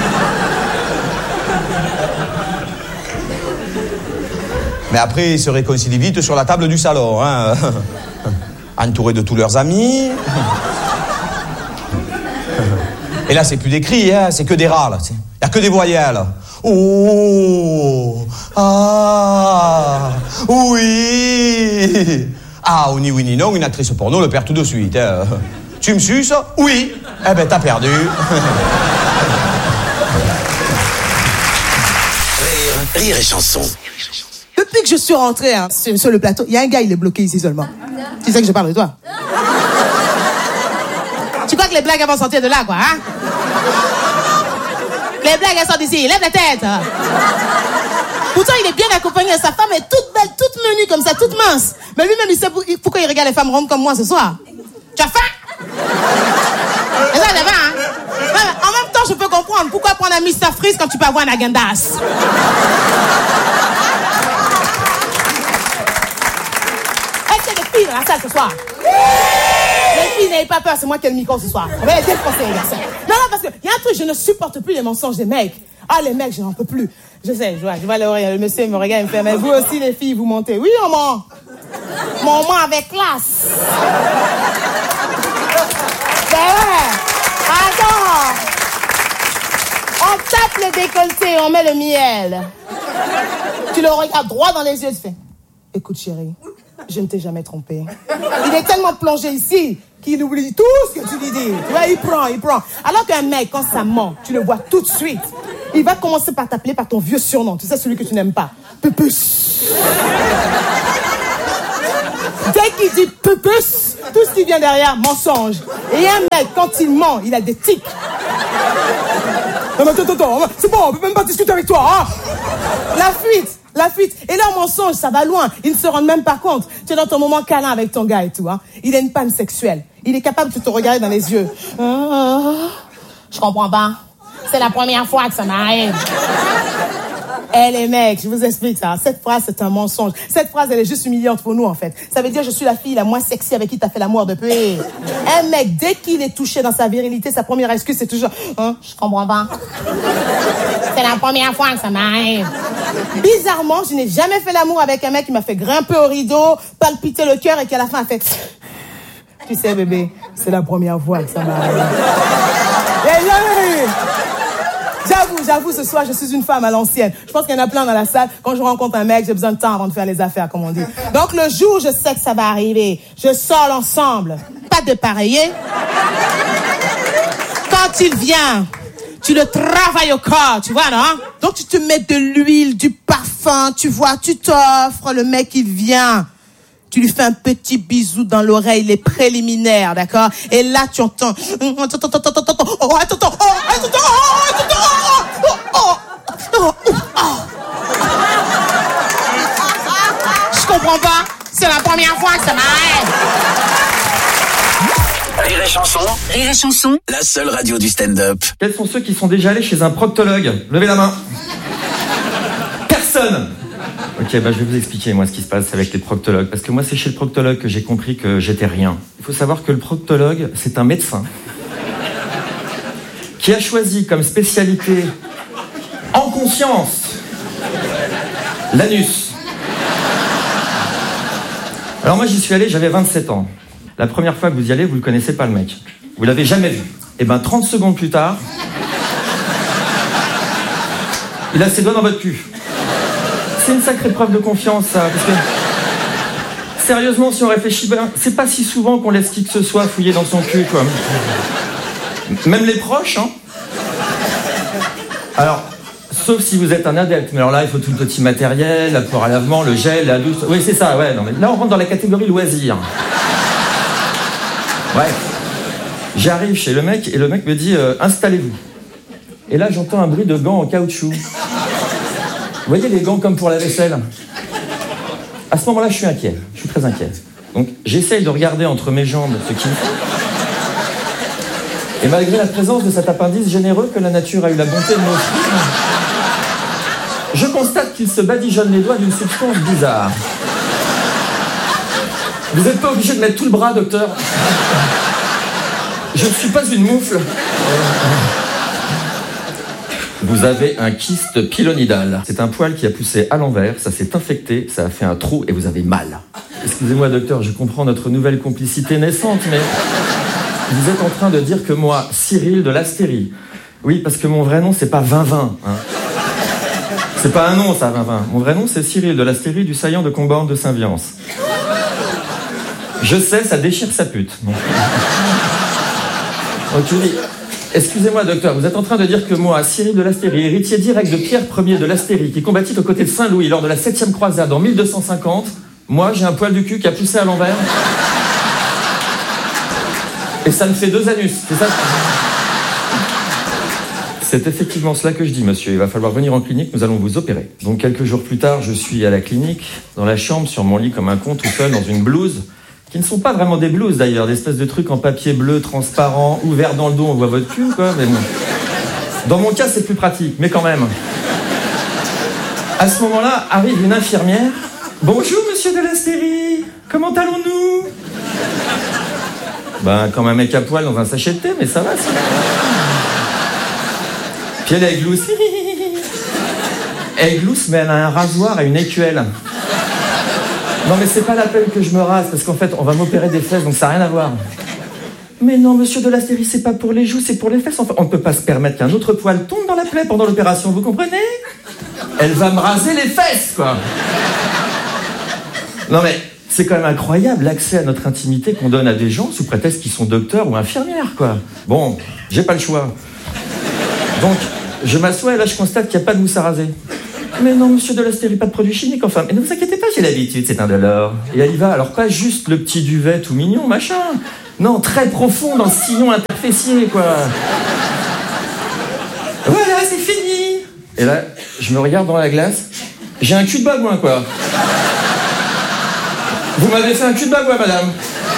Mais après, ils se réconcilient vite sur la table du salon, hein. Entourés de tous leurs amis. Et là, c'est plus des cris, hein, c'est que des râles. Il n'y a que des voyelles. Oh, ah, oui. Ah, ou ni oui ni non, une actrice porno le perd tout de suite. Hein. Tu me suces? Oui. Eh ben, t'as perdu. Rire et Chanson. Depuis que je suis rentrée hein, sur le plateau, il y a un gars, il est bloqué ici seulement. Tu sais que je parle de toi. Tu crois que les blagues vont sortir de là, quoi, hein? Les blagues, elles sortent d'ici. Lève la tête. Pourtant, il est bien accompagné. Sa femme est toute belle, toute menue comme ça, toute mince. Mais lui-même, il sait pourquoi il regarde les femmes rondes comme moi ce soir. Tu as faim? Et ça, c'est faim, hein? En même temps, je peux comprendre pourquoi prendre un Mr. Freeze quand tu peux avoir un Agendas. Est-ce qu'il y a des filles dans la salle ce soir? Les filles, n'ayez pas peur, c'est moi qui ai le micro ce soir. On va les défoncer, les garçons. Non, parce qu'il y a un truc, je ne supporte plus les mensonges des mecs. Ah, les mecs, je n'en peux plus. Je sais, je vois le monsieur me regarde et me fait, mais vous aussi, les filles, vous montez. Oui, on ment. Mais on ment avec classe. Ben ouais. Attends. On tape le décolleté, on met le miel. Tu le regardes droit dans les yeux, tu fais, écoute, chérie. Je ne t'ai jamais trompé. Il est tellement plongé ici qu'il oublie tout ce que tu lui dis. Tu vois, il prend. Alors qu'un mec, quand ça ment, tu le vois tout de suite. il va commencer par t'appeler par ton vieux surnom. Tu sais, celui que tu n'aimes pas. Pupus. Dès qu'il dit pupus, tout ce qui vient derrière, mensonge. Et un mec, quand il ment, il a des tics. Non, mais attends, c'est bon, on peut même pas discuter avec toi, hein. La fuite. Et leur mensonge, ça va loin. Ils ne se rendent même pas compte. Tu es dans ton moment câlin avec ton gars et tout, hein. Il a une panne sexuelle. Il est capable de te regarder dans les yeux. Je comprends pas. C'est la première fois que ça m'arrive. Les mecs, je vous explique ça. Cette phrase, c'est un mensonge. Cette phrase, elle est juste humiliante pour nous, en fait. Ça veut dire, je suis la fille la moins sexy avec qui t'as fait l'amour depuis. Un mec, dès qu'il est touché dans sa virilité, sa première excuse, c'est toujours, je comprends pas. C'est la première fois que ça m'arrive. Bizarrement, je n'ai jamais fait l'amour avec un mec qui m'a fait grimper au rideau, palpiter le cœur et qui à la fin a fait, tu sais, bébé, c'est la première fois que ça m'arrive. J'avoue, ce soir, je suis une femme à l'ancienne. Je pense qu'il y en a plein dans la salle. Quand je rencontre un mec, j'ai besoin de temps avant de faire les affaires, comme on dit. Donc, le jour où je sais que ça va arriver, je sors l'ensemble. Pas de pareiller. Quand il vient, tu le travailles au corps, tu vois, non? Donc, tu te mets de l'huile, du parfum, tu vois, tu t'offres, le mec, il vient. Tu lui fais un petit bisou dans l'oreille, les préliminaires, d'accord? Et là, tu entends... Je comprends pas. C'est la première fois que ça m'arrive. Rire et chanson. Rire et chanson. La seule radio du stand-up. Quels sont ceux qui sont déjà allés chez un proctologue? Levez la main. Personne. Ok, je vais vous expliquer moi ce qui se passe avec les proctologues. Parce que moi, c'est chez le proctologue que j'ai compris que j'étais rien. Il faut savoir que le proctologue, c'est un médecin qui a choisi comme spécialité en conscience l'anus. Alors moi, j'y suis allé, j'avais 27 ans. La première fois que vous y allez, vous le connaissez pas le mec. Vous l'avez jamais vu. Et 30 secondes plus tard, il a ses doigts dans votre cul. C'est une sacrée preuve de confiance, ça, parce que... Sérieusement, si on réfléchit bien, c'est pas si souvent qu'on laisse qui que ce soit fouiller dans son cul, quoi. Même les proches, hein. Alors, sauf si vous êtes un adepte, mais alors là, il faut tout le petit matériel, la poire à lavement, le gel, la douce... Oui, c'est ça, ouais, non, mais là, on rentre dans la catégorie loisir. Ouais. J'arrive chez le mec, et le mec me dit, installez-vous. Et là, j'entends un bruit de gants en caoutchouc. Vous voyez les gants comme pour la vaisselle? À ce moment-là, je suis inquiet. Je suis très inquiet. Donc, j'essaye de regarder entre mes jambes ce qu'il fait. Et malgré la présence de cet appendice généreux que la nature a eu la bonté de m'offrir, je constate qu'il se badigeonne les doigts d'une substance bizarre. Vous n'êtes pas obligé de mettre tout le bras, docteur. Je ne suis pas une moufle. Vous avez un kyste pilonidal. C'est un poil qui a poussé à l'envers, ça s'est infecté, ça a fait un trou et vous avez mal. Excusez-moi, docteur, je comprends notre nouvelle complicité naissante, mais vous êtes en train de dire que moi, Cyril de l'Astérie, oui, parce que mon vrai nom, c'est pas 20-20. Hein. C'est pas un nom, ça, 20-20. Mon vrai nom, c'est Cyril de l'Astérie du saillant de Comborne de Saint-Viance. Je sais, ça déchire sa pute. Donc, oui. Excusez-moi, docteur, vous êtes en train de dire que moi, Cyril de l'Astérie, héritier direct de Pierre Ier de l'Astérie, qui combattit aux côtés de Saint-Louis lors de la 7e croisade en 1250, moi, j'ai un poil du cul qui a poussé à l'envers. Et ça me fait 2 anus, c'est ça? C'est effectivement cela que je dis, monsieur. Il va falloir venir en clinique, nous allons vous opérer. Donc, quelques jours plus tard, je suis à la clinique, dans la chambre, sur mon lit comme un con, tout seul, dans une blouse, qui ne sont pas vraiment des blouses d'ailleurs, des espèces de trucs en papier bleu, transparent, ouvert dans le dos, on voit votre cul, quoi, mais bon. Dans mon cas, c'est plus pratique, mais quand même. À ce moment-là, arrive une infirmière. Bonjour, monsieur de l'Astérie, comment allons-nous? Comme un mec à poil dans un sachet de thé, mais ça va, ça. Puis elle est glousse. Elle est glousse, mais elle a un rasoir et une écuelle. Non, mais c'est pas la peine que je me rase, parce qu'en fait, on va m'opérer des fesses, donc ça n'a rien à voir. Mais non, monsieur de l'Astérie, c'est pas pour les joues, c'est pour les fesses. Enfin, on ne peut pas se permettre qu'un autre poil tombe dans la plaie pendant l'opération, vous comprenez? Elle va me raser les fesses, quoi. Non, mais c'est quand même incroyable l'accès à notre intimité qu'on donne à des gens sous prétexte qu'ils sont docteurs ou infirmières, quoi. Bon, j'ai pas le choix. Donc, Je m'assois et là, je constate qu'il n'y a pas de mousse à raser. Mais non, monsieur Delastérie, pas de produits chimiques, enfin. Mais ne vous inquiétez pas, j'ai l'habitude, c'est indolore. Et elle y va, alors pas juste le petit duvet tout mignon, machin. Non, très profond dans le sillon interfessier, quoi. Voilà, c'est fini. Et là, je me regarde dans la glace. J'ai un cul de babouin, quoi. Vous m'avez fait un cul de babouin, madame.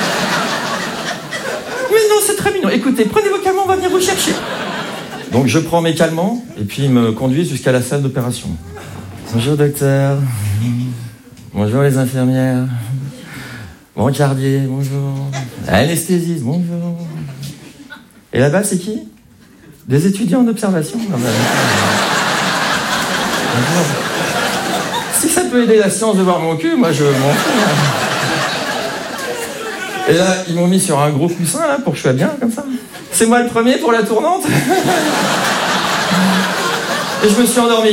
Mais non, c'est très mignon. Écoutez, prenez vos calmants, on va venir vous chercher. Donc je prends mes calmants et puis ils me conduisent jusqu'à la salle d'opération. Bonjour docteur. Bonjour les infirmières. Bon cardier, bonjour. Anesthésiste, bonjour. Et là-bas, c'est qui? Des étudiants en observation. Bonjour. Si ça peut aider la science de voir mon cul, moi je m'en fous. Et là, ils m'ont mis sur un gros coussin là pour que je sois bien comme ça. C'est moi le premier pour la tournante. Et je me suis endormi.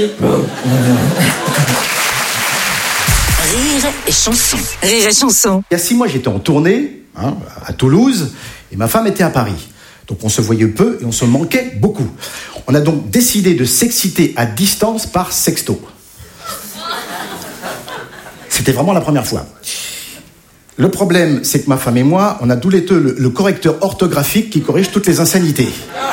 Rire et chanson. Rire et chanson. Il y a 6 mois, j'étais en tournée à Toulouse et ma femme était à Paris. Donc on se voyait peu et on se manquait beaucoup. On a donc décidé de s'exciter à distance par sexto. C'était vraiment la première fois. Le problème, c'est que ma femme et moi, on a tous les deux le correcteur orthographique qui corrige toutes les insanités.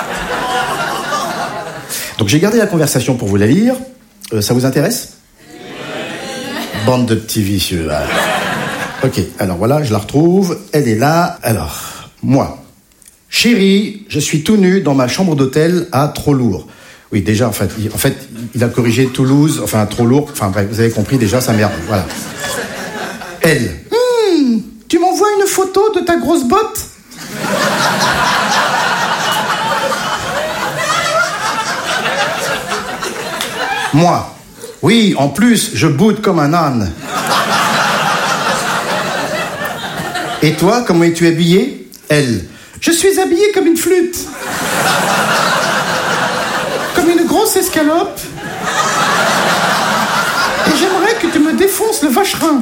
Donc j'ai gardé la conversation pour vous la lire. Ça vous intéresse ? Bande de petits vicieux. Ok, alors voilà, je la retrouve. Elle est là. Alors, moi. Chérie, je suis tout nu dans ma chambre d'hôtel à Trop-Lourd. Oui, déjà, en fait, il a corrigé Toulouse, enfin, Trop-Lourd. Enfin, bref, vous avez compris, déjà, ça merde. Voilà. Elle. Tu m'envoies une photo de ta grosse botte ? Moi. Oui, en plus, je boude comme un âne. Et toi, comment es-tu habillée ? Elle. Je suis habillée comme une flûte. Comme une grosse escalope. Et j'aimerais que tu me défonces le vacherin.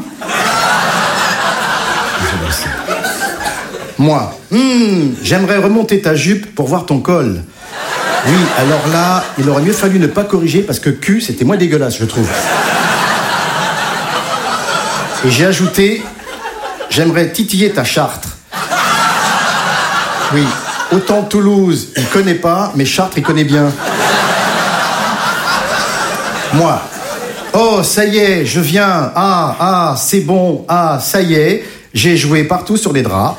Moi, j'aimerais remonter ta jupe pour voir ton col. Oui, alors là, il aurait mieux fallu ne pas corriger parce que cul, c'était moins dégueulasse, je trouve. Et j'ai ajouté, j'aimerais titiller ta Chartres. Oui, autant Toulouse, il connaît pas, mais Chartres, il connaît bien. Moi, oh, ça y est, je viens. Ah, c'est bon. Ah, ça y est, j'ai joué partout sur les draps.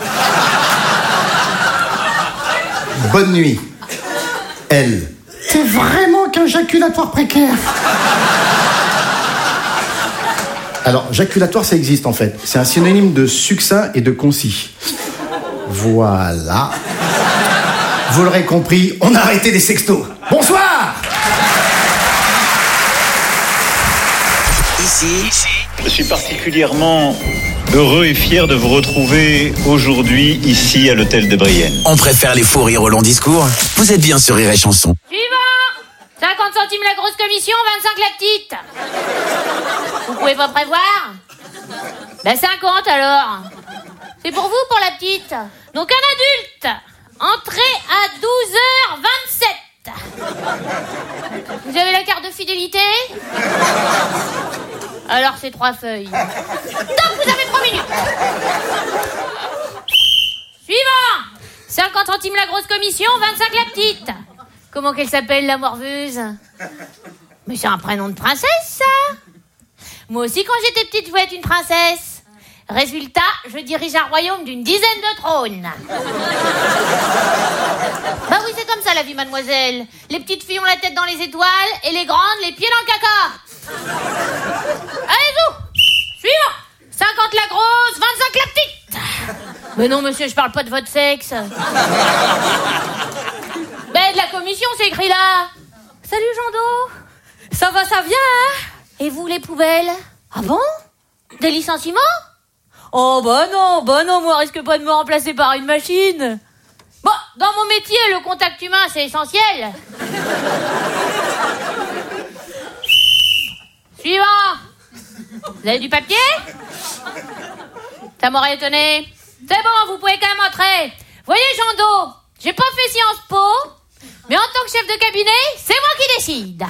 Bonne nuit. Elle. T'es vraiment qu'un jaculatoire précaire. Alors, jaculatoire, ça existe en fait. C'est un synonyme de succinct et de concis. Voilà. Vous l'aurez compris, on a arrêté les sextos. Bonsoir. Ici, je suis particulièrement heureux et fier de vous retrouver aujourd'hui ici à l'hôtel de Brienne. on préfère les faux rires au long discours. Vous êtes bien sur Rire et Chanson. Suivant 50 centimes la grosse commission, 25 la petite. Vous pouvez pas prévoir ? Ben 50 alors. C'est pour vous, pour la petite. Donc un adulte, entrée à 12h27. Vous avez la carte de fidélité ? Alors c'est 3 feuilles. Donc vous avez 3 minutes. Suivant 50 centimes la grosse commission, 25 la petite. Comment qu'elle s'appelle, la morveuse ? Mais c'est un prénom de princesse, ça. Moi aussi, quand j'étais petite, je voulais être une princesse. Résultat, je dirige un royaume d'une dizaine de trônes. Bah oui, c'est comme ça, la vie, mademoiselle. Les petites filles ont la tête dans les étoiles et les grandes, les pieds dans le caca. Allez-vous. Suivant 50 la grosse, 25 la petite. Mais non, monsieur, je parle pas de votre sexe. Ben, de la commission, c'est écrit là. Salut, Jando. Ça va, ça vient, hein ? Et vous, les poubelles ? Ah bon ? Des licenciements ? Oh, bah non, moi, risque pas de me remplacer par une machine. Bon, dans mon métier, le contact humain, c'est essentiel. Suivant. Vous avez du papier ? Ça m'aurait étonné. C'est bon, vous pouvez quand même entrer. Voyez, Jando, j'ai pas fait Sciences Po, Mais en tant que chef de cabinet, c'est moi qui décide.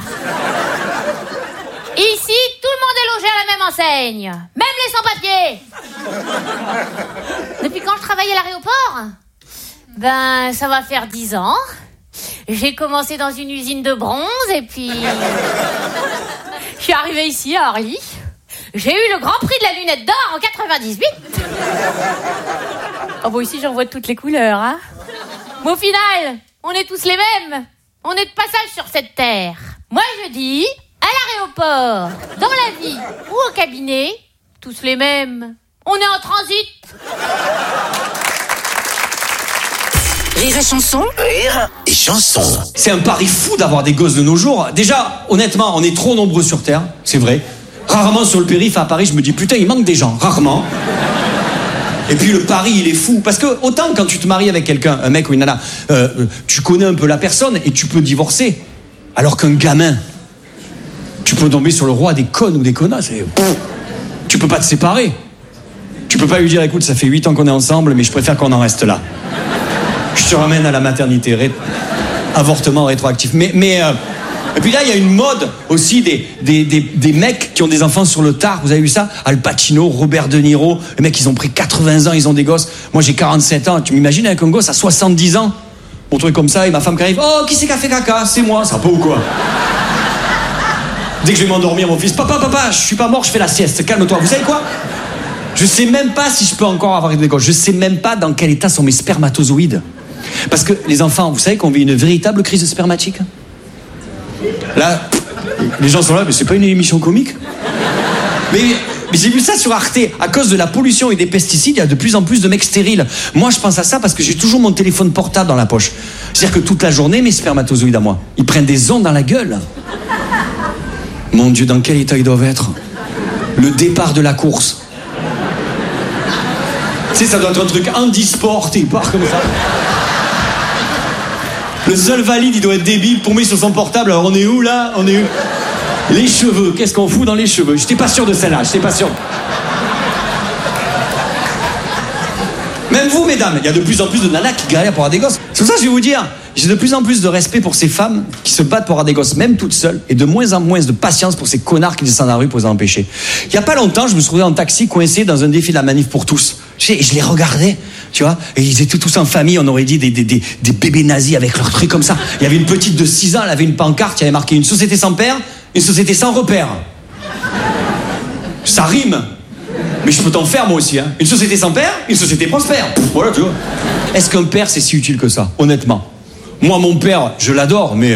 Ici, tout le monde est logé à la même enseigne. Même les sans-papiers. Depuis quand je travaille à l'aéroport? Ben, ça va faire 10 ans. J'ai commencé dans une usine de bronze et puis... je suis arrivée ici à Orly. J'ai eu le grand prix de la lunette d'or en 98. Oh bon, ici j'en vois de toutes les couleurs, hein. Mais au final, on est tous les mêmes. On est de passage sur cette terre. Moi je dis, à l'aéroport, dans la vie ou au cabinet, tous les mêmes. On est en transit. Rire et chanson. Rire et chanson. C'est un pari fou d'avoir des gosses de nos jours. Déjà, honnêtement, on est trop nombreux sur Terre, c'est vrai. Rarement sur le périph' à Paris, je me dis putain, il manque des gens, rarement. Et puis le pari, il est fou. Parce que autant quand tu te maries avec quelqu'un, un mec ou une nana, tu connais un peu la personne et tu peux divorcer. Alors qu'un gamin, tu peux tomber sur le roi des connes ou des connasses. Tu peux pas te séparer. Tu peux pas lui dire, écoute, ça fait 8 ans qu'on est ensemble, mais je préfère qu'on en reste là. Je te ramène à la maternité. Avortement rétroactif. Et puis là, il y a une mode aussi des mecs qui ont des enfants sur le tard. Vous avez vu ça? Al Pacino, Robert De Niro. Les mecs, ils ont pris 80 ans, ils ont des gosses. Moi, j'ai 47 ans. Tu m'imagines avec un gosse à 70 ans? Pour truc comme ça, et ma femme qui arrive. Oh, qui c'est qui a fait caca? C'est moi. Ça va pas ou quoi? Dès que je vais m'endormir, mon fils. Papa, je suis pas mort, je fais la sieste. Calme-toi. Vous savez quoi? Je sais même pas si je peux encore avoir des gosses. Je sais même pas dans quel état sont mes spermatozoïdes. Parce que les enfants, vous savez qu'on vit une véritable crise spermatique? Là, les gens sont là, mais c'est pas une émission comique. Mais j'ai vu ça sur Arte. À cause de la pollution et des pesticides, il y a de plus en plus de mecs stériles. Moi, je pense à ça parce que j'ai toujours mon téléphone portable dans la poche. C'est-à-dire que toute la journée, mes spermatozoïdes à moi, ils prennent des ondes dans la gueule. Mon Dieu, dans quel état ils doivent être? Le départ de la course. Tu sais, ça doit être un truc handisport, il part comme ça. Le seul valide, il doit être débile, paumé sur son portable. Alors on est où là? On est où? Les cheveux, qu'est-ce qu'on fout dans les cheveux? J'étais pas sûr de celle-là, j'étais pas sûr. Même vous, mesdames, il y a de plus en plus de nanas qui galèrent pour avoir des gosses. C'est pour ça que je vais vous dire, j'ai de plus en plus de respect pour ces femmes qui se battent pour avoir des gosses, même toutes seules, et de moins en moins de patience pour ces connards qui descendent dans la rue pour les empêcher. Il y a pas longtemps, je me suis retrouvé en taxi coincé dans un défi de la manif pour tous. Tu sais, et je les regardais, tu vois, et ils étaient tous en famille, on aurait dit des bébés nazis avec leurs trucs comme ça. Il y avait une petite de 6 ans, elle avait une pancarte, il y avait marqué une société sans père, une société sans repère. Ça rime. Mais je peux t'en faire moi aussi, hein. Une société sans père, une société prospère. Voilà, tu vois. Est-ce qu'un père c'est si utile que ça, honnêtement? Moi, mon père, je l'adore, mais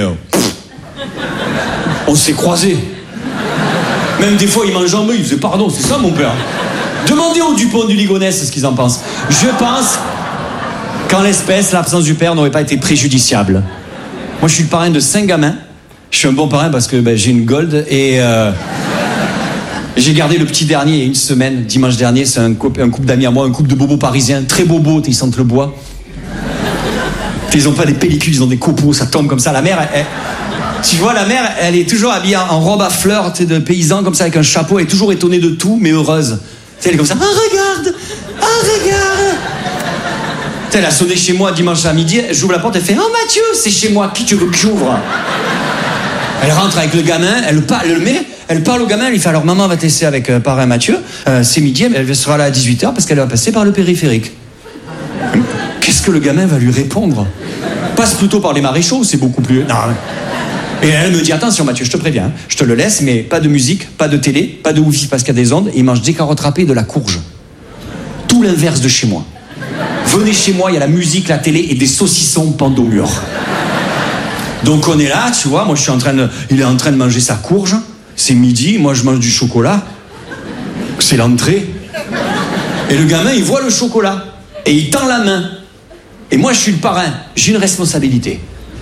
on s'est croisés. Même des fois, il mange en meule, il faisait pardon, c'est ça mon père. Demandez aux Dupont du Ligonnès ce qu'ils en pensent. Je pense qu'en l'espèce, l'absence du père n'aurait pas été préjudiciable. Moi, je suis le parrain de 5 gamins. Je suis un bon parrain parce que j'ai une gold et j'ai gardé le petit dernier il y a une semaine, dimanche dernier. C'est un couple d'amis à moi, un couple de bobos parisiens, très bobos, ils sentent le bois. Ils ont pas des pellicules, ils ont des copeaux, ça tombe comme ça. La mère, tu vois, la mère, elle est toujours habillée en robe à fleurs, tu sais, de paysan, comme ça, avec un chapeau, elle est toujours étonnée de tout, mais heureuse. Tu sais, elle est comme ça, regarde. Tu sais, elle a sonné chez moi dimanche à midi, j'ouvre la porte, elle fait, oh Mathieu, c'est chez moi, qui tu veux que j'ouvre? Elle rentre avec le gamin, elle parle au gamin, elle lui fait, alors maman va te laisser avec parrain Mathieu, c'est midi, elle sera là à 18h parce qu'elle va passer par le périphérique. Qu'est-ce que le gamin va lui répondre? Passe plutôt par les maréchaux, c'est beaucoup plus... Non. Et elle me dit, attention Mathieu, je te préviens, je te le laisse, mais pas de musique, pas de télé, pas de wifi parce qu'il y a des ondes, et il mange des carottes râpées et de la courge. Tout l'inverse de chez moi. Venez chez moi, il y a la musique, la télé et des saucissons pendus au mur. Donc on est là, tu vois, moi il est en train de manger sa courge, c'est midi, moi je mange du chocolat, c'est l'entrée. Et le gamin, il voit le chocolat, et il tend la main. Et moi je suis le parrain, j'ai une responsabilité.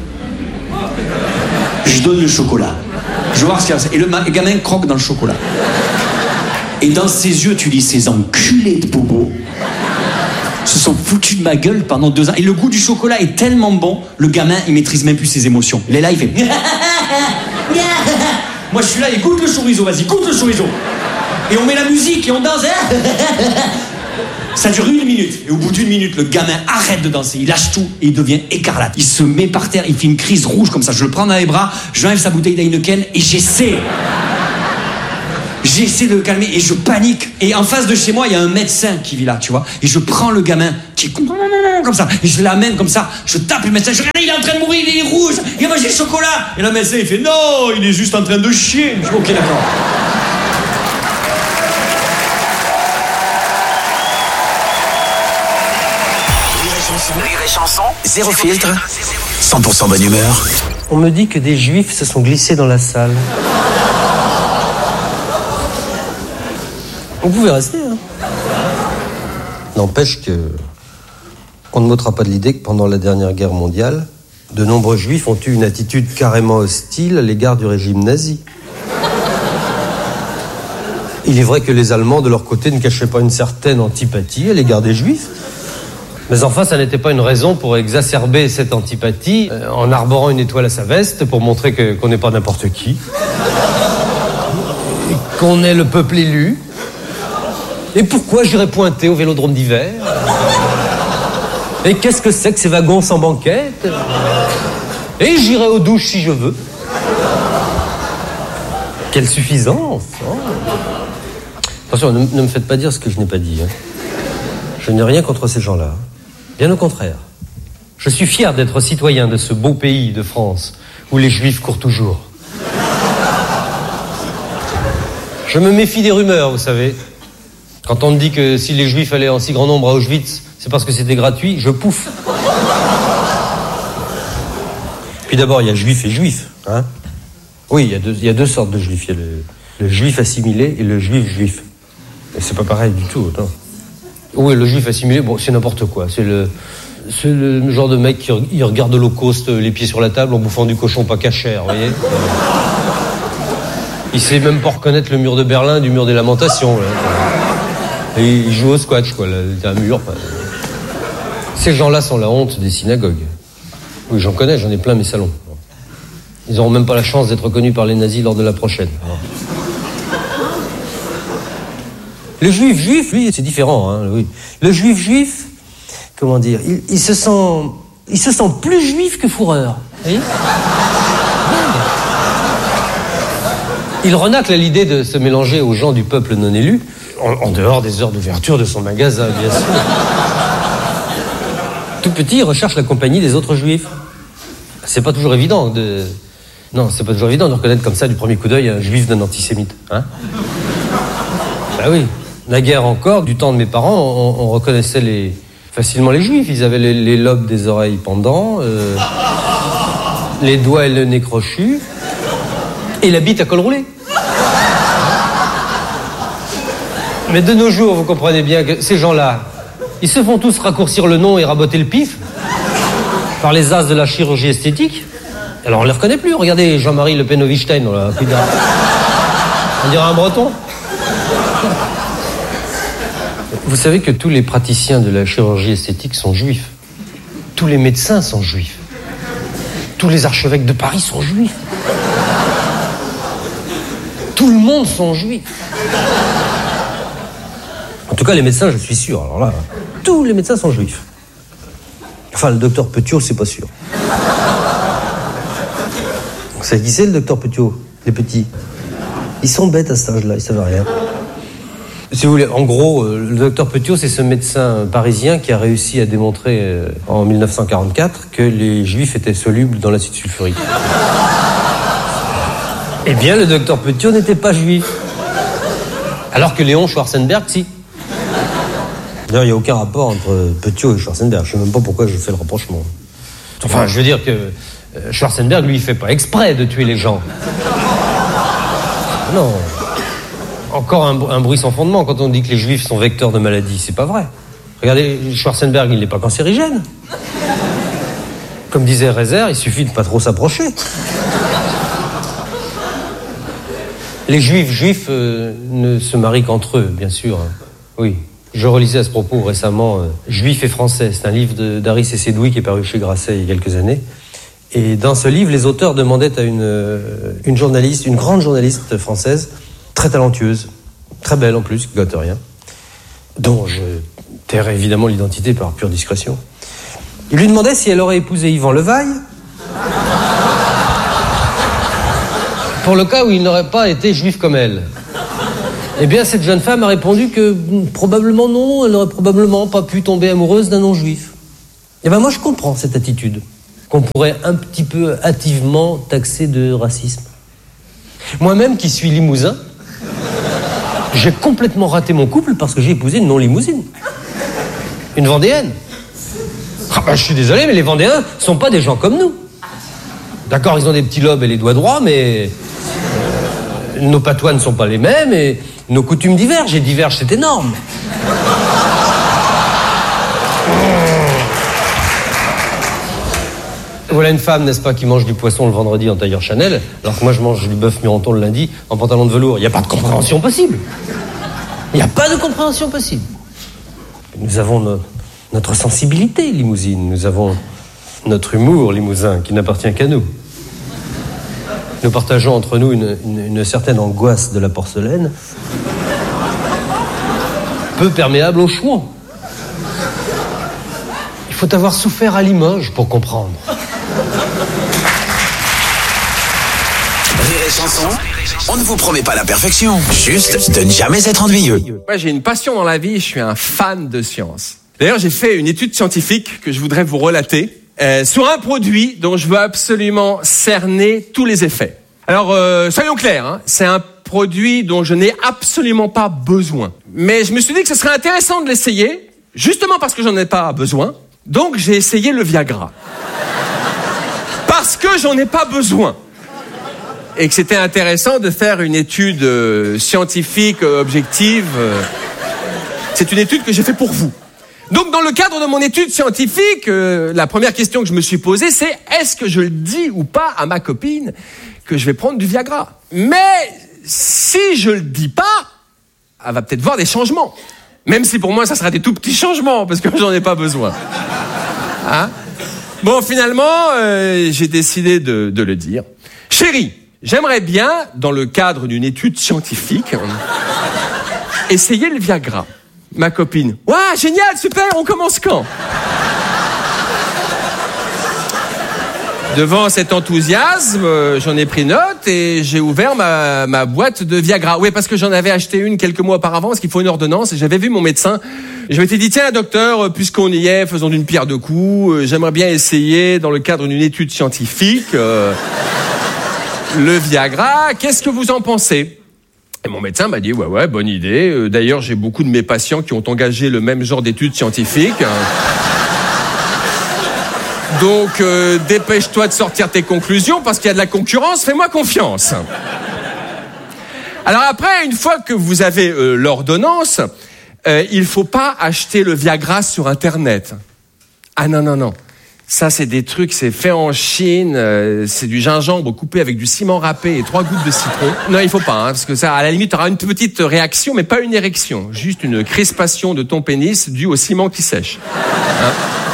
Je donne le chocolat. Je veux voir ce qu'il y a. Et le gamin croque dans le chocolat. Et dans ses yeux, tu lis, ces enculés de bobos se sont foutus de ma gueule pendant 2 ans. Et le goût du chocolat est tellement bon, le gamin, il maîtrise même plus ses émotions. Il est là, il fait... Moi, je suis là, il goûte le chorizo, vas-y, goûte le chorizo. Et on met la musique et on danse. Ça dure 1 minute. Et au bout d'1 minute, le gamin arrête de danser, il lâche tout et il devient écarlate. Il se met par terre, il fait une crise rouge comme ça. Je le prends dans les bras, j'enlève sa bouteille d'Heineken et j'essaie de le calmer et je panique. Et en face de chez moi, il y a un médecin qui vit là, tu vois. Et je prends le gamin qui est comme ça. Et je l'amène comme ça. Je tape le médecin. Je regarde, il est en train de mourir, il est rouge. Il a mangé le chocolat. Et le médecin, il fait non, il est juste en train de chier. Je dis ok, d'accord. Rire et chanson, zéro filtre, 100% bonne humeur. On me dit que des juifs se sont glissés dans la salle. Vous pouvez rester, hein. N'empêche qu'on ne m'ôtera pas de l'idée que pendant la dernière guerre mondiale, de nombreux juifs ont eu une attitude carrément hostile à l'égard du régime nazi. Il est vrai que les Allemands, de leur côté, ne cachaient pas une certaine antipathie à l'égard des juifs. Mais enfin, ça n'était pas une raison pour exacerber cette antipathie en arborant une étoile à sa veste pour montrer qu'on n'est pas n'importe qui. Qu'on est le peuple élu. Et pourquoi j'irais pointer au vélodrome d'hiver? Et qu'est-ce que c'est que ces wagons sans banquette? Et j'irai aux douches si je veux. Quelle suffisance, hein. Attention, ne me faites pas dire ce que je n'ai pas dit, hein. Je n'ai rien contre ces gens-là. Bien au contraire. Je suis fier d'être citoyen de ce beau pays de France où les juifs courent toujours. Je me méfie des rumeurs, vous savez. Quand on me dit que si les juifs allaient en si grand nombre à Auschwitz, c'est parce que c'était gratuit, je pouffe. Puis d'abord, il y a juif et juif, hein. Oui, il y a deux sortes de juifs. Il y a le juif assimilé et le juif. Et c'est pas pareil du tout, non. Oui, le juif assimilé, bon, c'est n'importe quoi. C'est le genre de mec qui regarde l'Holocauste les pieds sur la table en bouffant du cochon pas cachère, vous voyez. Il sait même pas reconnaître le mur de Berlin du mur des Lamentations, là. Et il joue au squash, quoi, là, un mur. Ces gens-là sont la honte des synagogues. Oui, j'en connais, j'en ai plein mes salons. Ils n'auront même pas la chance d'être reconnus par les nazis lors de la prochaine. Le juif, lui, c'est différent, hein, oui. Le juif, comment dire, il se sent plus juif que fourreur. Vous voyez ? Il renacle à l'idée de se mélanger aux gens du peuple non élu, en dehors des heures d'ouverture de son magasin, bien sûr. Tout petit, il recherche la compagnie des autres juifs. C'est pas toujours évident de reconnaître comme ça du premier coup d'œil un juif d'un antisémite, hein. Bah oui. Naguère encore, du temps de mes parents, on reconnaissait facilement les juifs. Ils avaient les lobes des oreilles pendants, les doigts et le nez crochu, et la bite à col roulé. Mais de nos jours, vous comprenez bien que ces gens-là, ils se font tous raccourcir le nom et raboter le pif par les as de la chirurgie esthétique. Alors on les reconnaît plus. Regardez Jean-Marie Le Pen-Wittgenstein, on dirait un breton. Vous savez que tous les praticiens de la chirurgie esthétique sont juifs. Tous les médecins sont juifs. Tous les archevêques de Paris sont juifs. Tout le monde sont juifs. En tout cas, les médecins, je suis sûr. Alors là, tous les médecins sont juifs. Enfin, le docteur Petiot, c'est pas sûr. Vous savez qui c'est, le docteur Petiot? Les petits. Ils sont bêtes à cet âge-là, ils savent rien. Si vous voulez, en gros, le docteur Petiot, c'est ce médecin parisien qui a réussi à démontrer en 1944 que les juifs étaient solubles dans l'acide sulfurique. Eh bien, le docteur Petiot n'était pas juif. Alors que Léon Schwarzenberg, si. D'ailleurs, il n'y a aucun rapport entre Petiot et Schwarzenberg. Je ne sais même pas pourquoi je fais le rapprochement. Enfin, je veux dire que Schwarzenberg, lui, il fait pas exprès de tuer les gens. Non. Encore un bruit sans fondement quand on dit que les juifs sont vecteurs de maladies. C'est pas vrai. Regardez, Schwarzenberg, il n'est pas cancérigène. Comme disait Reiser, il suffit de pas trop s'approcher. Les juifs ne se marient qu'entre eux, bien sûr. Oui. Je relisais à ce propos récemment Juifs et Français. C'est un livre d'Aris et Sédoui qui est paru chez Grasset il y a quelques années. Et dans ce livre, les auteurs demandaient à une journaliste, une grande journaliste française, très talentueuse, très belle en plus, qui gâte rien, dont je taire évidemment l'identité par pure discrétion. Il lui demandait si elle aurait épousé Yvan Levaille, pour le cas où il n'aurait pas été juif comme elle. Eh bien, cette jeune femme a répondu que probablement non, elle n'aurait probablement pas pu tomber amoureuse d'un non-juif. Eh bien, moi, je comprends cette attitude, qu'on pourrait un petit peu hâtivement taxer de racisme. Moi-même, qui suis limousin, j'ai complètement raté mon couple parce que j'ai épousé une non-limousine. Une Vendéenne. Ah ben, je suis désolé, mais les Vendéens sont pas des gens comme nous. D'accord, ils ont des petits lobes et les doigts droits, mais nos patois ne sont pas les mêmes et nos coutumes divergent, et divergent, c'est énorme. Voilà une femme, n'est-ce pas, qui mange du poisson le vendredi en tailleur Chanel, alors que moi je mange du bœuf Mironton le lundi en pantalon de velours. Il n'y a pas de compréhension possible. Il n'y a pas de compréhension possible. Nous avons notre sensibilité limousine, nous avons notre humour limousin qui n'appartient qu'à nous. Nous partageons entre nous une certaine angoisse de la porcelaine, peu perméable au chouan. Il faut avoir souffert à Limoges pour comprendre. Rire et chanson, on ne vous promet pas la perfection, juste de ne jamais être ennuyeux. Moi, j'ai une passion dans la vie, je suis un fan de science. D'ailleurs, j'ai fait une étude scientifique que je voudrais vous relater sur un produit dont je veux absolument cerner tous les effets. Alors, soyons clairs, hein, c'est un produit dont je n'ai absolument pas besoin. Mais je me suis dit que ce serait intéressant de l'essayer, justement parce que j'en ai pas besoin. Donc, j'ai essayé le Viagra. Parce que j'en ai pas besoin. Et que c'était intéressant de faire une étude scientifique, objective. C'est une étude que j'ai faite pour vous. Donc, dans le cadre de mon étude scientifique, la première question que je me suis posée, c'est est-ce que je le dis ou pas à ma copine que je vais prendre du Viagra? Mais si je le dis pas, elle va peut-être voir des changements. Même si pour moi, ça sera des tout petits changements, parce que j'en ai pas besoin. Hein? Bon, finalement, j'ai décidé de le dire. Chérie, j'aimerais bien, dans le cadre d'une étude scientifique, essayer le Viagra. Ma copine. Waouh, génial, super, on commence quand? Devant cet enthousiasme, j'en ai pris note et j'ai ouvert ma boîte de Viagra. Oui, parce que j'en avais acheté une quelques mois auparavant, parce qu'il faut une ordonnance, et j'avais vu mon médecin. Je m'étais dit, tiens, docteur, puisqu'on y est, faisons d'une pierre deux coups, j'aimerais bien essayer, dans le cadre d'une étude scientifique, le Viagra. Qu'est-ce que vous en pensez? Et mon médecin m'a dit, ouais, bonne idée. D'ailleurs, j'ai beaucoup de mes patients qui ont engagé le même genre d'études scientifiques. Donc, dépêche-toi de sortir tes conclusions, parce qu'il y a de la concurrence, fais-moi confiance. Alors après, une fois que vous avez l'ordonnance, il faut pas acheter le Viagra sur Internet. Ah non. Ça, c'est des trucs, c'est fait en Chine, c'est du gingembre coupé avec du ciment râpé et 3 gouttes de citron. Non, il faut pas, hein, parce que ça, à la limite, tu auras une petite réaction, mais pas une érection. Juste une crispation de ton pénis due au ciment qui sèche. Hein?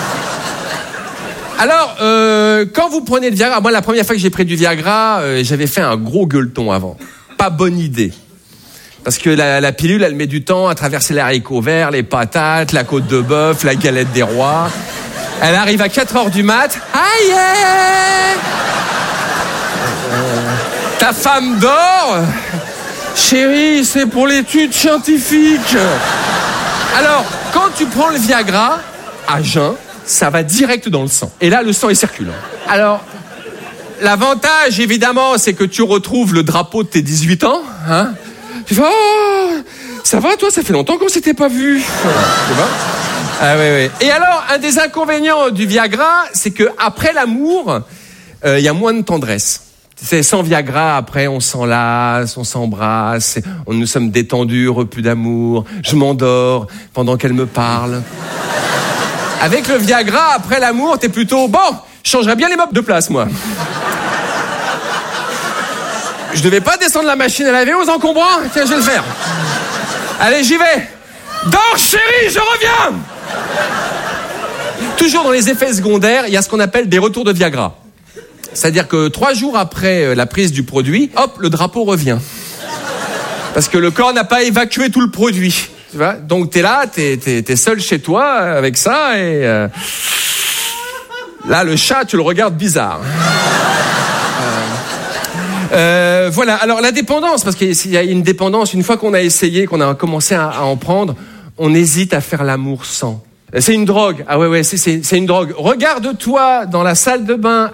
Alors, quand vous prenez le Viagra, moi, la première fois que j'ai pris du Viagra, j'avais fait un gros gueuleton avant. Pas bonne idée. Parce que la pilule, elle met du temps à traverser les haricots verts, les patates, la côte de bœuf, la galette des rois. Elle arrive à 4h du mat. Aïe! Ta femme dort. Chérie, c'est pour l'étude scientifique. Alors, quand tu prends le Viagra, à jeun, ça va direct dans le sang. Et là, le sang, il circule. Alors, l'avantage, évidemment, c'est que tu retrouves le drapeau de tes 18 ans. Hein? Tu fais, oh, ça va, toi, ça fait longtemps qu'on s'était pas vu. Tu vois? Ah oui. Et alors, un des inconvénients du Viagra, c'est que après l'amour, y a moins de tendresse. C'est sans Viagra, après on s'enlace, on s'embrasse, nous sommes détendus, repus d'amour. Je m'endors pendant qu'elle me parle. Avec le Viagra, après l'amour, t'es plutôt bon. Je changerais bien les meubles de place, moi. Je devais pas descendre la machine à laver aux encombrants. Tiens, je vais le faire. Allez, j'y vais. Dors, chérie, je reviens. Toujours dans les effets secondaires, il y a ce qu'on appelle des retours de Viagra. C'est-à-dire que 3 jours après la prise du produit, hop, le drapeau revient. Parce que le corps n'a pas évacué tout le produit. Tu vois, donc t'es là, t'es seul chez toi avec ça et là le chat tu le regardes bizarre. Voilà. Alors la dépendance, parce qu'il y a une dépendance. Une fois qu'on a essayé, qu'on a commencé à en prendre, on hésite à faire l'amour sans. C'est une drogue. Ah ouais, c'est une drogue. Regarde-toi dans la salle de bain